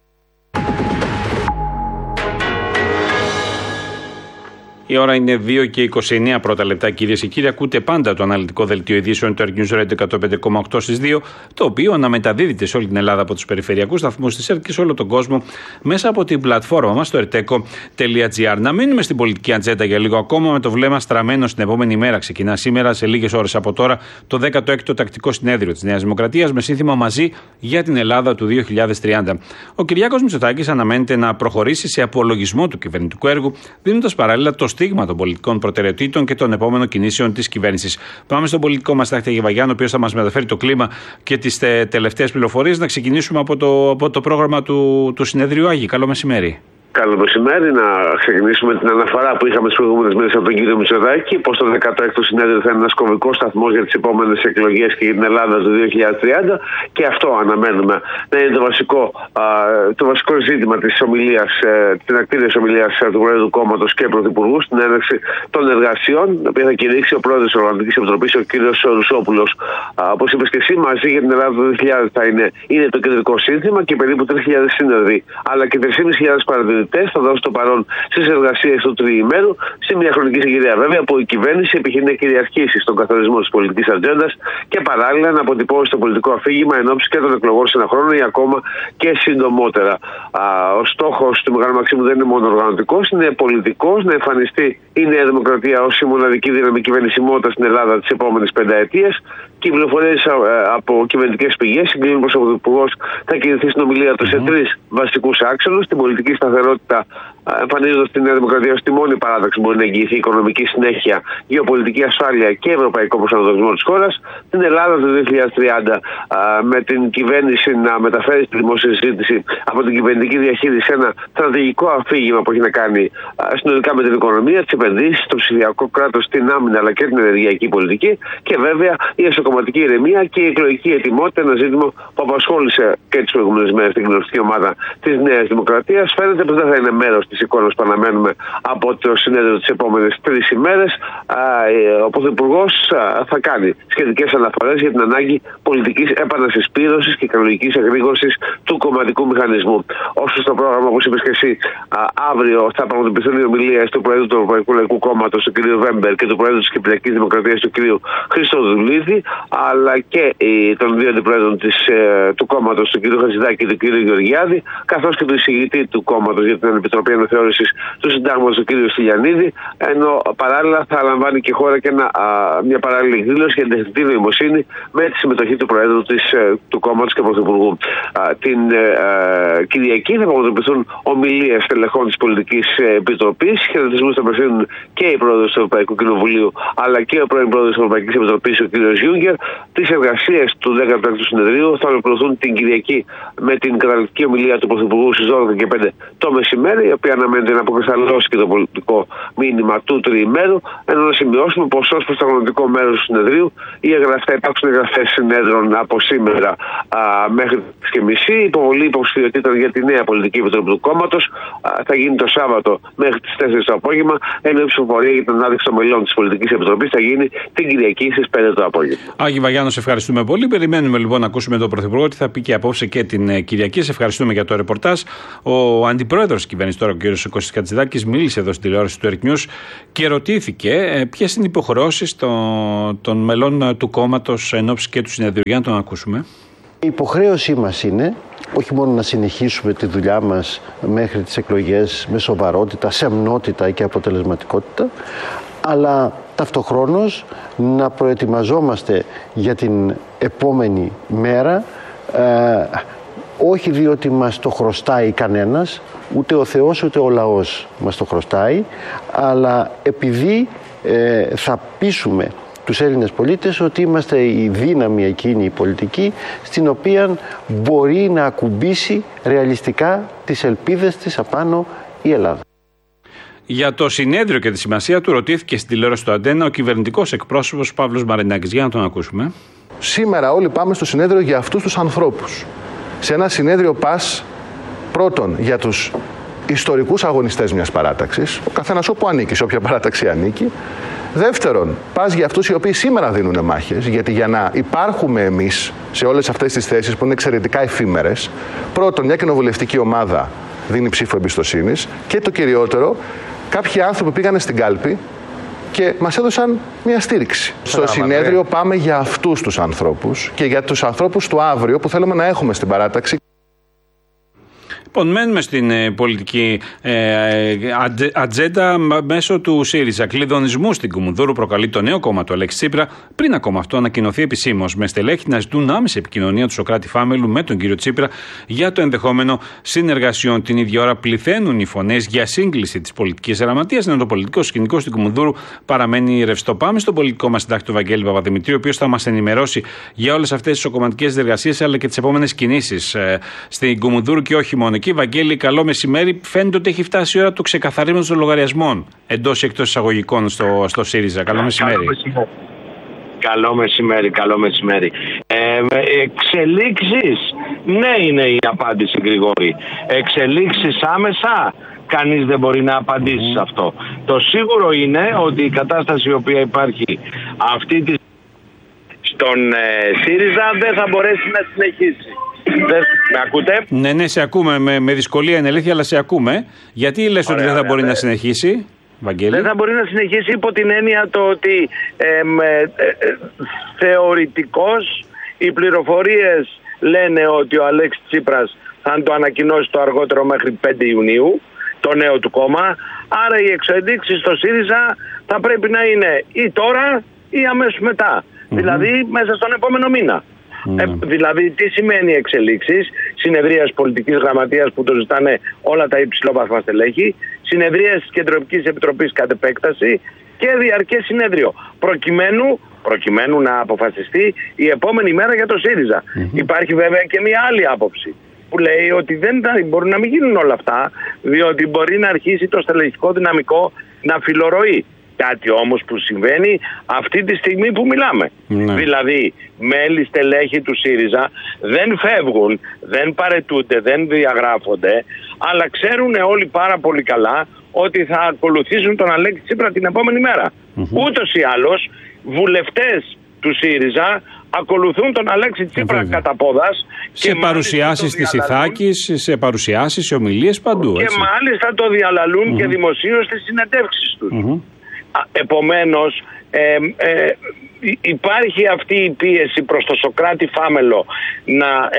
Η ώρα είναι δύο και είκοσι εννέα πρώτα λεπτά, κυρίες και κύριοι. Ακούτε πάντα το αναλυτικό δελτίο ειδήσεων του Earth News Radio εκατόν πέντε κόμμα οκτώ στις δύο, το οποίο αναμεταδίδεται σε όλη την Ελλάδα από τους περιφερειακούς σταθμούς της ΕΡΤ και σε όλο τον κόσμο μέσα από την πλατφόρμα μας, το ερτέκο τελεία τζι άρ. Να μείνουμε στην πολιτική ατζέντα για λίγο ακόμα, με το βλέμμα στραμμένο στην επόμενη μέρα. Ξεκινά σήμερα, σε λίγες ώρες από τώρα, το δέκατο έκτο τακτικό συνέδριο της Νέας Δημοκρατίας με σύνθημα Μαζί για την Ελλάδα του δύο χιλιάδες τριάντα. Ο Κυριάκος Μητσοτάκης αναμένεται να προχωρήσει σε απολογισμό του κυβερνητικού έργου, δίνοντας παράλληλα το στίγμα των πολιτικών προτεραιοτήτων και των επόμενων κινήσεων της κυβέρνησης. Πάμε στον πολιτικό μας Τάκη Γεβαγιάννη, ο οποίος θα μας μεταφέρει το κλίμα και τις τελευταίες πληροφορίες. Να ξεκινήσουμε από το, από το πρόγραμμα του, του συνεδρίου Άγη. Καλό μεσημέρι. Καλό μεσημέρι. Να ξεκινήσουμε την αναφορά που είχαμε τις προηγούμενες μέρες από τον κύριο Μητσοτάκη, πως το δέκατο έκτο συνέδριο θα είναι ένας κομβικός σταθμός για τις επόμενες εκλογές και για την Ελλάδα του δύο χιλιάδες τριάντα, και αυτό αναμένουμε να είναι το βασικό, α, το βασικό ζήτημα της ομιλίας, ε, την ακτήριας ομιλίας του Προέδρου του Κόμματος και Πρωθυπουργού στην έναρξη των εργασιών, την οποία θα κηρύξει ο Πρόεδρος της Οργανωτικής Επιτροπής, ο κύριος Ρουσόπουλος. Όπως είπες και εσύ, Μαζί για την Ελλάδα του δύο χιλιάδες θα είναι, είναι το κεντρικό σύνθημα και περίπου τρεις χιλιάδες σύνοδοι, αλλά και τρεις χιλιάδες πεντακόσιοι παρατηρητές θα δώσει το παρόν στις εργασίες του τριημέρου, σε μια χρονική συγκυρία βέβαια που η κυβέρνηση επιχειρεί να κυριαρχήσει στον καθορισμό της πολιτικής ατζέντας και παράλληλα να αποτυπώσει το πολιτικό αφήγημα εν ώψη και των εκλογών σε ένα χρόνο ή ακόμα και συντομότερα. Α, ο στόχος του Μεγάλου Μαξίμου δεν είναι μόνο οργανωτικός, είναι πολιτικός, να εμφανιστεί η Νέα Δημοκρατία ως η μοναδική δύναμη κυβερνησιμότητα στην Ελλάδα τις επόμενες πενταετίες. Και οι πληροφορίες από κυβερνητικές πηγές συγκλίνουν πως ο Πρωθυπουργός θα κινηθεί στην ομιλία του σε τρεις βασικούς άξονες: την πολιτική σταθερότητα σταθερότητα, εμφανίζοντας τη Νέα Δημοκρατία ως τη μόνη παράταξη που μπορεί να εγγυηθεί οικονομική συνέχεια, γεωπολιτική ασφάλεια και ευρωπαϊκό προσανατολισμό της χώρας. Την Ελλάδα το δύο χιλιάδες τριάντα, με την κυβέρνηση να μεταφέρει στη δημόσια συζήτηση από την κυβερνητική διαχείριση ένα στρατηγικό αφήγημα που έχει να κάνει συνολικά με την οικονομία, τις επενδύσεις, το ψηφιακό κράτος, την άμυνα αλλά και την ενεργειακή πολιτική, και βέβαια η εσωκομματική ηρεμία και η εκλογική ετοιμότητα, ένα ζήτημα που απασχόλησε και τις προηγούμενες μέρες την κοινοβουλευτική ομάδα της Νέας Δημοκρατίας. Φαίνεται πως δεν θα είναι μέρος της εικόνας που αναμένουμε από το συνέδριο τις επόμενες τρεις ημέρες. Ο Πρωθυπουργός θα κάνει σχετικές αναφορές για την ανάγκη πολιτικής επανασυσπήρωσης και κανονικής εγρήγορσης του κομματικού μηχανισμού. Όσο στο πρόγραμμα, όπως είπες και εσύ, αύριο θα πραγματοποιηθούν οι ομιλίες του Προέδρου του Ευρωπαϊκού Λαϊκού Κόμματος, του κ. Βέμπερ, και του Προέδρου της Κυπριακής Δημοκρατίας, του κ. Χριστοδουλίδη, αλλά και των δύο αντιπρόεδρων της, του κόμματος, του κ. Χατζηδάκη και του κ. Γεωργιάδη, καθώς και του εισηγητή του κόμματος για την Επιτροπή Αναθεώρησης του Συντάγματος, του κ. Στυλιανίδη, ενώ παράλληλα θα λαμβάνει και χώρα και ένα, α, μια παράλληλη εκδήλωση για την τεχνητή νοημοσύνη με τη συμμετοχή του Προέδρου της, του κόμματος και Πρωθυπουργού. Α, την ε, Κυριακή θα πραγματοποιηθούν ομιλίες τελεχών της Πολιτικής Επιτροπής. Χαιρετισμούς θα απευθύνουν και η Πρόεδρος του Ευρωπαϊκού Κοινοβουλίου αλλά και ο πρώην Πρόεδρος της Ευρωπαϊκής Επιτροπής, ο κ. Γιούγκερ. Τις εργασίες του δέκατου έκτου συνεδρίου θα ολοκληρωθούν την Κυριακή με την καταληκτική ομιλία του Πρωθυπουργού στις δώδεκα και πέντε το μεσημέρι, η οποία αναμένεται να αποκρισταλώσει και το πολιτικό μήνυμα του τριημέρου. Ενώ να σημειώσουμε πως ως προς το αγωνιστικό μέρος του συνεδρίου οι εγγραφές, θα υπάρξουν εγγραφές συνέδρων από σήμερα α, μέχρι τις και μισή. Η υποβολή υποψηφιότητων για τη νέα πολιτική επιτροπή του κόμματος θα γίνει το Σάββατο μέχρι τις τέσσερις το απόγευμα, ενώ η ψηφοφορία για την ανάδειξη των μελών της Πολιτικής Επιτροπής θα γίνει την Κυριακή στις πέντε το απόγευμα. Άγη Βαγιάννο, σε ευχαριστούμε πολύ. Περιμένουμε λοιπόν να ακούσουμε τον Πρωθυπουργό τι θα πει και απόψε και την Κυριακή. Σε ευχαριστούμε για το ρεπορτάζ. Ο αντιπρόεδρος της κυβέρνησης τώρα, ο κ. Κώστας Χατζηδάκης, μίλησε εδώ στην τηλεόραση του Earth News και ρωτήθηκε ποιες είναι οι υποχρεώσεις των, των μελών του κόμματος εν ώψη και του συνεδρίου. Για να τον ακούσουμε. Η υποχρέωσή μας είναι όχι μόνο να συνεχίσουμε τη δουλειά μας μέχρι τις εκλογές με σοβαρότητα, σεμνότητα και αποτελεσματικότητα, αλλά ταυτοχρόνως να προετοιμαζόμαστε για την επόμενη μέρα, ε, όχι διότι μας το χρωστάει κανένας, ούτε ο Θεός ούτε ο λαός μας το χρωστάει, αλλά επειδή ε, θα πείσουμε τους Έλληνες πολίτες ότι είμαστε η δύναμη εκείνη η πολιτική στην οποία μπορεί να ακουμπήσει ρεαλιστικά τις ελπίδες της απάνω η Ελλάδα. Για το συνέδριο και τη σημασία του ρωτήθηκε στην τηλεόραση του Αντένα ο κυβερνητικός εκπρόσωπος Παύλος Μαρινάκης. Για να τον ακούσουμε. Σήμερα όλοι πάμε στο συνέδριο για αυτούς τους ανθρώπους. Σε ένα συνέδριο πας πρώτον για τους ιστορικούς αγωνιστές μιας παράταξης, ο καθένας όπου ανήκει, σε όποια παράταξη ανήκει. Δεύτερον, πας για αυτούς οι οποίοι σήμερα δίνουν μάχες, γιατί για να υπάρχουμε εμείς σε όλες αυτές τις θέσεις που είναι εξαιρετικά εφήμερες, πρώτον, μια κοινοβουλευτική ομάδα δίνει ψήφο εμπιστοσύνης και το κυριότερο, κάποιοι άνθρωποι πήγανε στην κάλπη και μας έδωσαν μια στήριξη. Στο συνέδριο πάμε για αυτούς τους ανθρώπους και για τους ανθρώπους του αύριο που θέλουμε να έχουμε στην παράταξη. Λοιπόν, μένουμε στην ε, πολιτική ε, ατζε, ατζέντα μέσω του ΣΥΡΙΖΑ. Κλειδονισμού στην Κουμουνδούρου προκαλεί το νέο κόμμα του Αλέξη Τσίπρα, πριν ακόμα αυτό ανακοινωθεί επισήμως, με στελέχη να ζητούν άμεση επικοινωνία του Σωκράτη Φάμελου με τον κύριο Τσίπρα για το ενδεχόμενο συνεργασιών. Την ίδια ώρα πληθαίνουν οι φωνές για σύγκληση της πολιτικής γραμματείας, ενώ το πολιτικό σκηνικό στην Κουμουνδούρου παραμένει ρευστό. Πάμε στον πολιτικό μας συντάκτη, τον Βαγγέλη Παπαδημητρίου, ο οποίος θα μας ενημερώσει για όλες αυτές τις οκομματικές διεργασίες αλλά και τις επόμενες κινήσεις ε, στην Κουμουνδούρου και όχι μόνο. Εκεί, Βαγγέλη, καλό μεσημέρι. Φαίνεται ότι έχει φτάσει η ώρα του ξεκαθαρίσματος των λογαριασμών εντός ή εκτός εισαγωγικών στο, στο ΣΥΡΙΖΑ. Καλό μεσημέρι. Καλό μεσημέρι. Καλό μεσημέρι, καλό μεσημέρι. Ε, εξελίξεις, ναι, είναι η απάντηση, Γρηγόρη. Εξελίξεις άμεσα, κανείς δεν μπορεί να απαντήσει σε αυτό. Το σίγουρο είναι ότι η κατάσταση η οποία υπάρχει αυτή τη στον ε, ΣΥΡΙΖΑ δεν θα μπορέσει να συνεχίσει. Δεν, με ακούτε? Ναι, ναι, σε ακούμε. Με, με δυσκολία είναι αλήθεια, αλλά σε ακούμε. Γιατί λες ότι δεν θα μπορεί ναι. να συνεχίσει, Βαγγέλη? Δεν θα μπορεί να συνεχίσει υπό την έννοια το ότι ε, με, ε, ε, θεωρητικώς οι πληροφορίες λένε ότι ο Αλέξης Τσίπρας θα το ανακοινώσει το αργότερο μέχρι πέντε Ιουνίου, το νέο του κόμμα. Άρα οι εξελίξεις στο ΣΥΡΙΖΑ θα πρέπει να είναι ή τώρα ή αμέσως μετά. Mm-hmm. Δηλαδή μέσα στον επόμενο μήνα. Ε, δηλαδή, τι σημαίνει εξελίξεις? Συνεδρίας πολιτικής γραμματείας που το ζητάνε όλα τα υψηλόβαθμα στελέχη, συνεδρίας της Κεντρικής Επιτροπής κατ' επέκταση και διαρκές συνέδριο. Προκειμένου, προκειμένου να αποφασιστεί η επόμενη μέρα για το ΣΥΡΙΖΑ. Mm-hmm. Υπάρχει βέβαια και μια άλλη άποψη που λέει ότι δεν θα, μπορεί να μην γίνουν όλα αυτά, διότι μπορεί να αρχίσει το στελεχικό δυναμικό να φιλορροεί. Κάτι όμως που συμβαίνει αυτή τη στιγμή που μιλάμε. Ναι. Δηλαδή, μέλη στελέχη του ΣΥΡΙΖΑ δεν φεύγουν, δεν παραιτούνται, δεν διαγράφονται, αλλά ξέρουν όλοι πάρα πολύ καλά ότι θα ακολουθήσουν τον Αλέξη Τσίπρα την επόμενη μέρα. Mm-hmm. Ούτως ή άλλως, βουλευτές του ΣΥΡΙΖΑ ακολουθούν τον Αλέξη Τσίπρα κατά πόδας. Σε παρουσιάσεις της Ιθάκης, σε παρουσιάσεις, σε ομιλίες παντού. Και έτσι. μάλιστα το διαλαλούν mm-hmm. και δημοσίως στις συνεντεύξεις τους. Mm-hmm. Επομένως, ε, ε, υπάρχει αυτή η πίεση προς το Σωκράτη Φάμελο να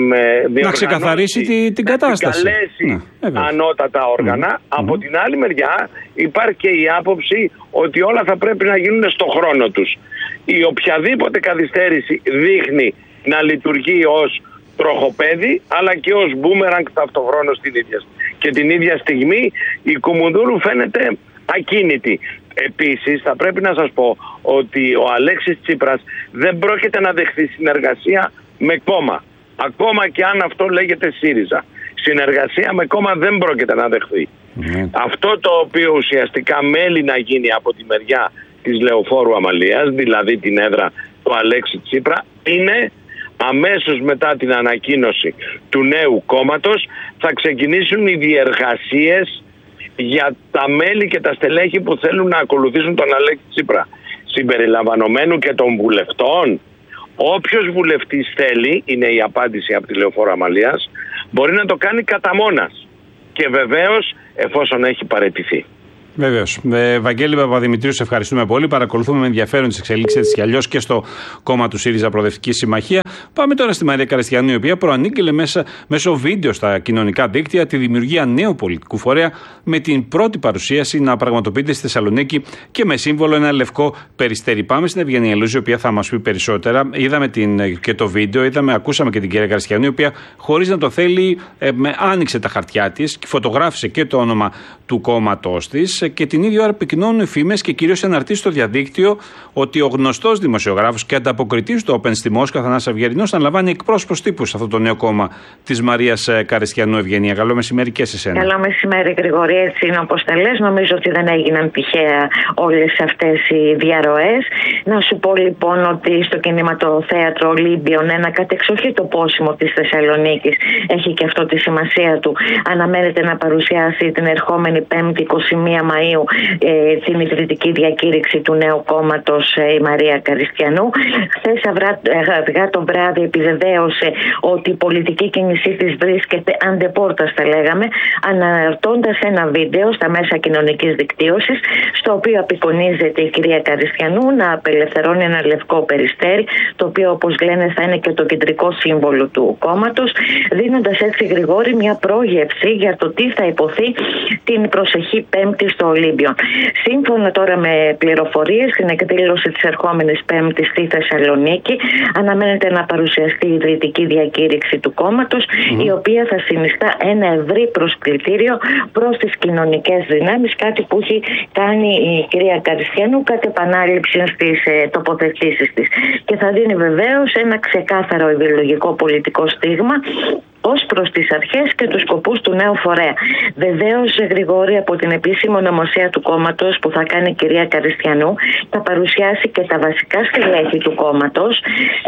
ε, να ξεκαθαρίσει τη, την κατάσταση. Να καλέσει ναι, ανώτατα όργανα. Mm-hmm. Από την άλλη μεριά υπάρχει και η άποψη ότι όλα θα πρέπει να γίνουν στο χρόνο τους. Η οποιαδήποτε καθυστέρηση δείχνει να λειτουργεί ως τροχοπέδι αλλά και ως μπούμεραγκ ταυτοχρόνως την ίδια. Και την ίδια στιγμή η Κουμουνδούρου φαίνεται ακίνητη. Επίσης θα πρέπει να σας πω ότι ο Αλέξης Τσίπρας δεν πρόκειται να δεχθεί συνεργασία με κόμμα. Ακόμα και αν αυτό λέγεται ΣΥΡΙΖΑ. Συνεργασία με κόμμα δεν πρόκειται να δεχθεί. Mm. Αυτό το οποίο ουσιαστικά μέλει να γίνει από τη μεριά της Λεωφόρου Αμαλίας, δηλαδή την έδρα του Αλέξη Τσίπρα, είναι αμέσως μετά την ανακοίνωση του νέου κόμματος θα ξεκινήσουν οι διεργασίες για τα μέλη και τα στελέχη που θέλουν να ακολουθήσουν τον Αλέξη Τσίπρα. Συμπεριλαμβανομένου και των βουλευτών. Όποιος βουλευτής θέλει, είναι η απάντηση από τη Λεωφόρο Αμαλίας, μπορεί να το κάνει κατά μόνας. Και βεβαίως εφόσον έχει παραιτηθεί. Βεβαίως. Ε, Βαγγέλη Παπαδημητρίου, σε ευχαριστούμε πολύ. Παρακολουθούμε με ενδιαφέρον τις εξελίξεις έτσι κι αλλιώς και στο κόμμα του ΣΥΡΙΖΑ Προοδευτική Συμμαχία. Πάμε τώρα στη Μαρία Καριστιανού, η οποία προανήγγειλε μέσα, μέσω βίντεο στα κοινωνικά δίκτυα τη δημιουργία νέου πολιτικού φορέα με την πρώτη παρουσίαση να πραγματοποιείται στη Θεσσαλονίκη και με σύμβολο ένα λευκό περιστέρι. Πάμε στην Ευγενία Λούζη, η οποία θα μας πει περισσότερα. Είδαμε την, και το βίντεο, είδαμε, ακούσαμε και την κυρία Καριστιανού, η οποία χωρίς να το θέλει ε, με, άνοιξε τα χαρτιά της και φωτογράφησε και το όνομα του κόμματός της. Και την ίδια ώρα επικοινωνούν φήμες και κυρίως αναρτήσεις στο διαδίκτυο ότι ο γνωστός δημοσιογράφος και ανταποκριτής του Open στη Μόσχα, Θανάσης Αυγερινός, αναλαμβάνει εκπρόσωπος τύπου σε αυτό το νέο κόμμα της Μαρίας Καριστιανού. Ευγενία, καλό μεσημέρι και σε εσένα. Καλό μεσημέρι, Γρηγορή. Έτσι είναι όπως τα λες. Νομίζω ότι δεν έγιναν τυχαία όλες αυτές οι διαρροές. Να σου πω λοιπόν ότι στο κινηματοθέατρο Ολύμπιον, ένα κατεξοχήτο πόσιμο της Θεσσαλονίκης, έχει και αυτό τη σημασία του. Αναμένεται να παρουσιάσει την ερχόμενη Πέμπτη εικοστή πρώτη Μαΐου ε, την ιδρυτική διακήρυξη του νέου κόμματος ε, η Μαρία Καριστιανού. Χθες αργά το βράδυ επιβεβαίωσε ότι η πολιτική κίνησή της βρίσκεται αντεπόρτας, θα λέγαμε, αναρτώντας ένα βίντεο στα μέσα κοινωνικής δικτύωσης, στο οποίο απεικονίζεται η κυρία Καριστιανού να απελευθερώνει ένα λευκό περιστέρι, το οποίο όπως λένε θα είναι και το κεντρικό σύμβολο του κόμματος, δίνοντας έτσι, Γρηγόρη, μια πρόγευση για το τι θα υποθεί την προσεχή Πέμπτη στο Ολύμπιον. Σύμφωνα τώρα με πληροφορίες, στην εκδήλωση της ερχόμενης Πέμπτης στη Θεσσαλονίκη αναμένεται να παρουσιαστεί η ιδρυτική διακήρυξη του κόμματος, mm. η οποία θα συνιστά ένα ευρύ προσκλητήριο προς τις κοινωνικές δυνάμεις, κάτι που έχει κάνει η κυρία Καριστιανού κατ' επανάληψη στις ε, τοποθετήσεις της. Και θα δίνει βεβαίως ένα ξεκάθαρο ιδεολογικό πολιτικό στίγμα ως προς τις αρχές και τους σκοπούς του νέου φορέα. Βεβαίως, Γρηγόρη, από την επίσημη ονομασία του κόμματος που θα κάνει η κυρία Καριστιανού, θα παρουσιάσει και τα βασικά στελέχη του κόμματος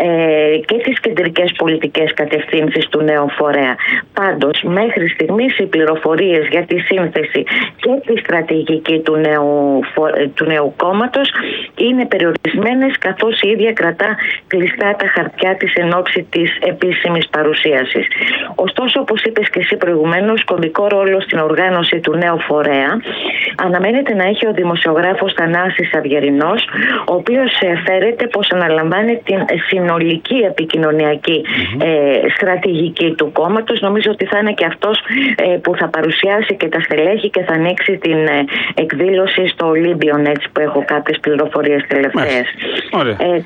ε, και τις κεντρικές πολιτικές κατευθύνσεις του νέου φορέα. Πάντως, μέχρι στιγμής οι πληροφορίες για τη σύνθεση και τη στρατηγική του νέου, του νέου κόμματος είναι περιορισμένες, καθώς η ίδια κρατά κλειστά τα χαρτιά της εν ώψη της επίσημης παρουσίασης. Ωστόσο, όπως είπες και εσύ προηγουμένως, κομβικό ρόλο στην οργάνωση του νέου φορέα αναμένεται να έχει ο δημοσιογράφος Θανάσης Αυγερινός, ο οποίος φέρεται πως αναλαμβάνει την συνολική επικοινωνιακή mm-hmm. ε, στρατηγική του κόμματος. Νομίζω ότι θα είναι και αυτός ε, που θα παρουσιάσει και τα στελέχη και θα ανοίξει την ε, εκδήλωση στο Ολύμπιον, έτσι που έχω κάποιες πληροφορίες τελευταίες. Ωραία. Ε,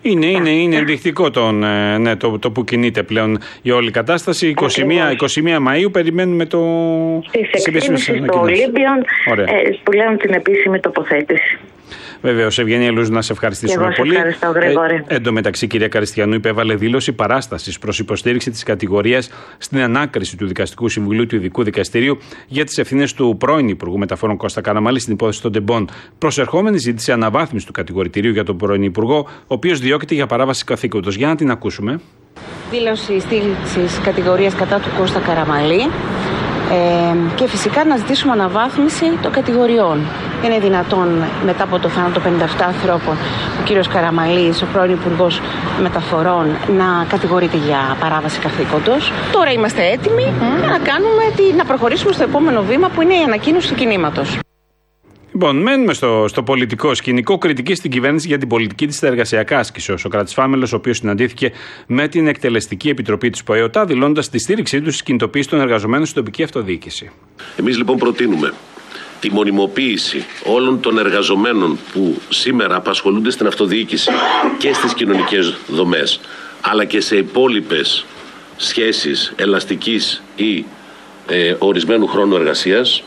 Είναι, είναι, είναι ενδεικτικό τον, ναι, το, το που κινείται πλέον η όλη κατάσταση. είκοσι μία, είκοσι μία Μαΐου περιμένουμε το... τις εκτίμησεις στο Ολύμπιον ε, που λέουν την επίσημη τοποθέτηση. Βεβαίω, Ευγενία Λούζου, να σε ευχαριστήσουμε εγώ πολύ. Ευχαριστώ, Γρηγόρη. Ε, εν τω μεταξύ, κυρία Καριστιανού υπέβαλε δήλωση παράστασης προς υποστήριξη της κατηγορίας στην ανάκριση του Δικαστικού Συμβουλίου του Ειδικού Δικαστηρίου για τις ευθύνες του πρώην Υπουργού Μεταφορών Κώστα Καραμαλή στην υπόθεση των Τεμπών. Προσερχόμενη ζήτησε αναβάθμιση του κατηγορητηρίου για τον πρώην Υπουργό, ο οποίος διώκεται για παράβαση καθήκοντος. Για να την ακούσουμε. Δήλωση στήριξης κατηγορίας κατά του Κώστα Καραμαλή. Ε, και φυσικά να ζητήσουμε αναβάθμιση των κατηγοριών. Είναι δυνατόν μετά από το θάνατο πενήντα επτά ανθρώπων ο κύριος Καραμαλής, ο πρώην Υπουργός Μεταφορών, να κατηγορείται για παράβαση καθήκοντος? Τώρα είμαστε έτοιμοι mm. να, κάνουμε, να προχωρήσουμε στο επόμενο βήμα που είναι η ανακοίνωση του κινήματος. Λοιπόν, μένουμε στο, στο πολιτικό σκηνικό. Κριτική στην κυβέρνηση για την πολιτική της στα εργασιακά άσκησε ο Σωκράτης Φάμελος, ο οποίος συναντήθηκε με την Εκτελεστική Επιτροπή της ΠΟΕΟΤΑ, δηλώνοντας τη στήριξή του στις κινητοποίησεις των εργαζομένων στην τοπική αυτοδιοίκηση. Εμείς λοιπόν προτείνουμε τη μονιμοποίηση όλων των εργαζομένων που σήμερα απασχολούνται στην αυτοδιοίκηση και στις κοινωνικές δομές, αλλά και σε υπόλοιπες σχέσεις ελαστικής ή ε, ορισμένου χρόνου εργασίας.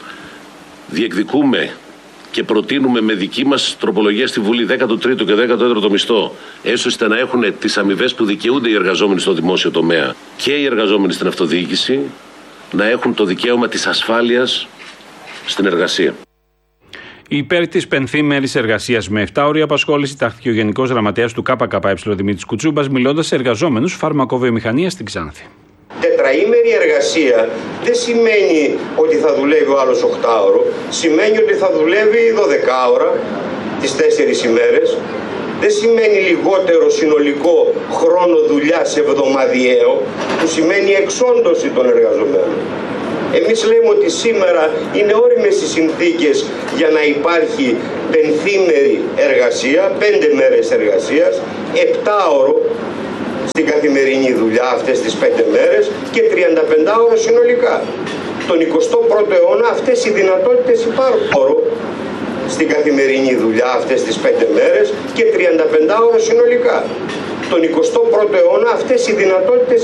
Διεκδικούμε και προτείνουμε με δική μας τροπολογία στη Βουλή δέκατο τρίτο και δέκατο τέταρτο μισθό, έστω ώστε να έχουν τις αμοιβές που δικαιούνται οι εργαζόμενοι στο δημόσιο τομέα και οι εργαζόμενοι στην αυτοδιοίκηση, να έχουν το δικαίωμα της ασφάλειας στην εργασία. Υπέρ της πενθήμερης εργασίας με επτά ώρια απασχόληση τάχθηκε ο Γενικός Γραμματέας του ΚΚΕ Δημήτρης Κουτσούμπας, μιλώντας σε εργαζόμενους φαρμακοβιομηχανίας στην Ξάνθη. Τετραήμερη εργασία δεν σημαίνει ότι θα δουλεύει ο άλλος οκτάωρο, σημαίνει ότι θα δουλεύει δώδεκα ώρα τις τέσσερις ημέρες. Δεν σημαίνει λιγότερο συνολικό χρόνο δουλειάς εβδομαδιαίο, που σημαίνει εξόντωση των εργαζομένων. Εμείς λέμε ότι σήμερα είναι όριμες οι συνθήκες για να υπάρχει πενθήμερη εργασία, πέντε μέρες εργασίας, επτάωρο στην καθημερινή δουλειά αυτές τις πέντε μέρες και τριάντα πέντε ώρο συνολικά. Τον εικοστό πρώτο αιώνα αυτές οι δυνατότητες υπάρχουν στην καθημερινή δουλειά αυτές τις πέντε μέρες και τριάντα πέντε ώρο συνολικά. Τον εικοστό πρώτο αιώνα αυτές οι δυνατότητες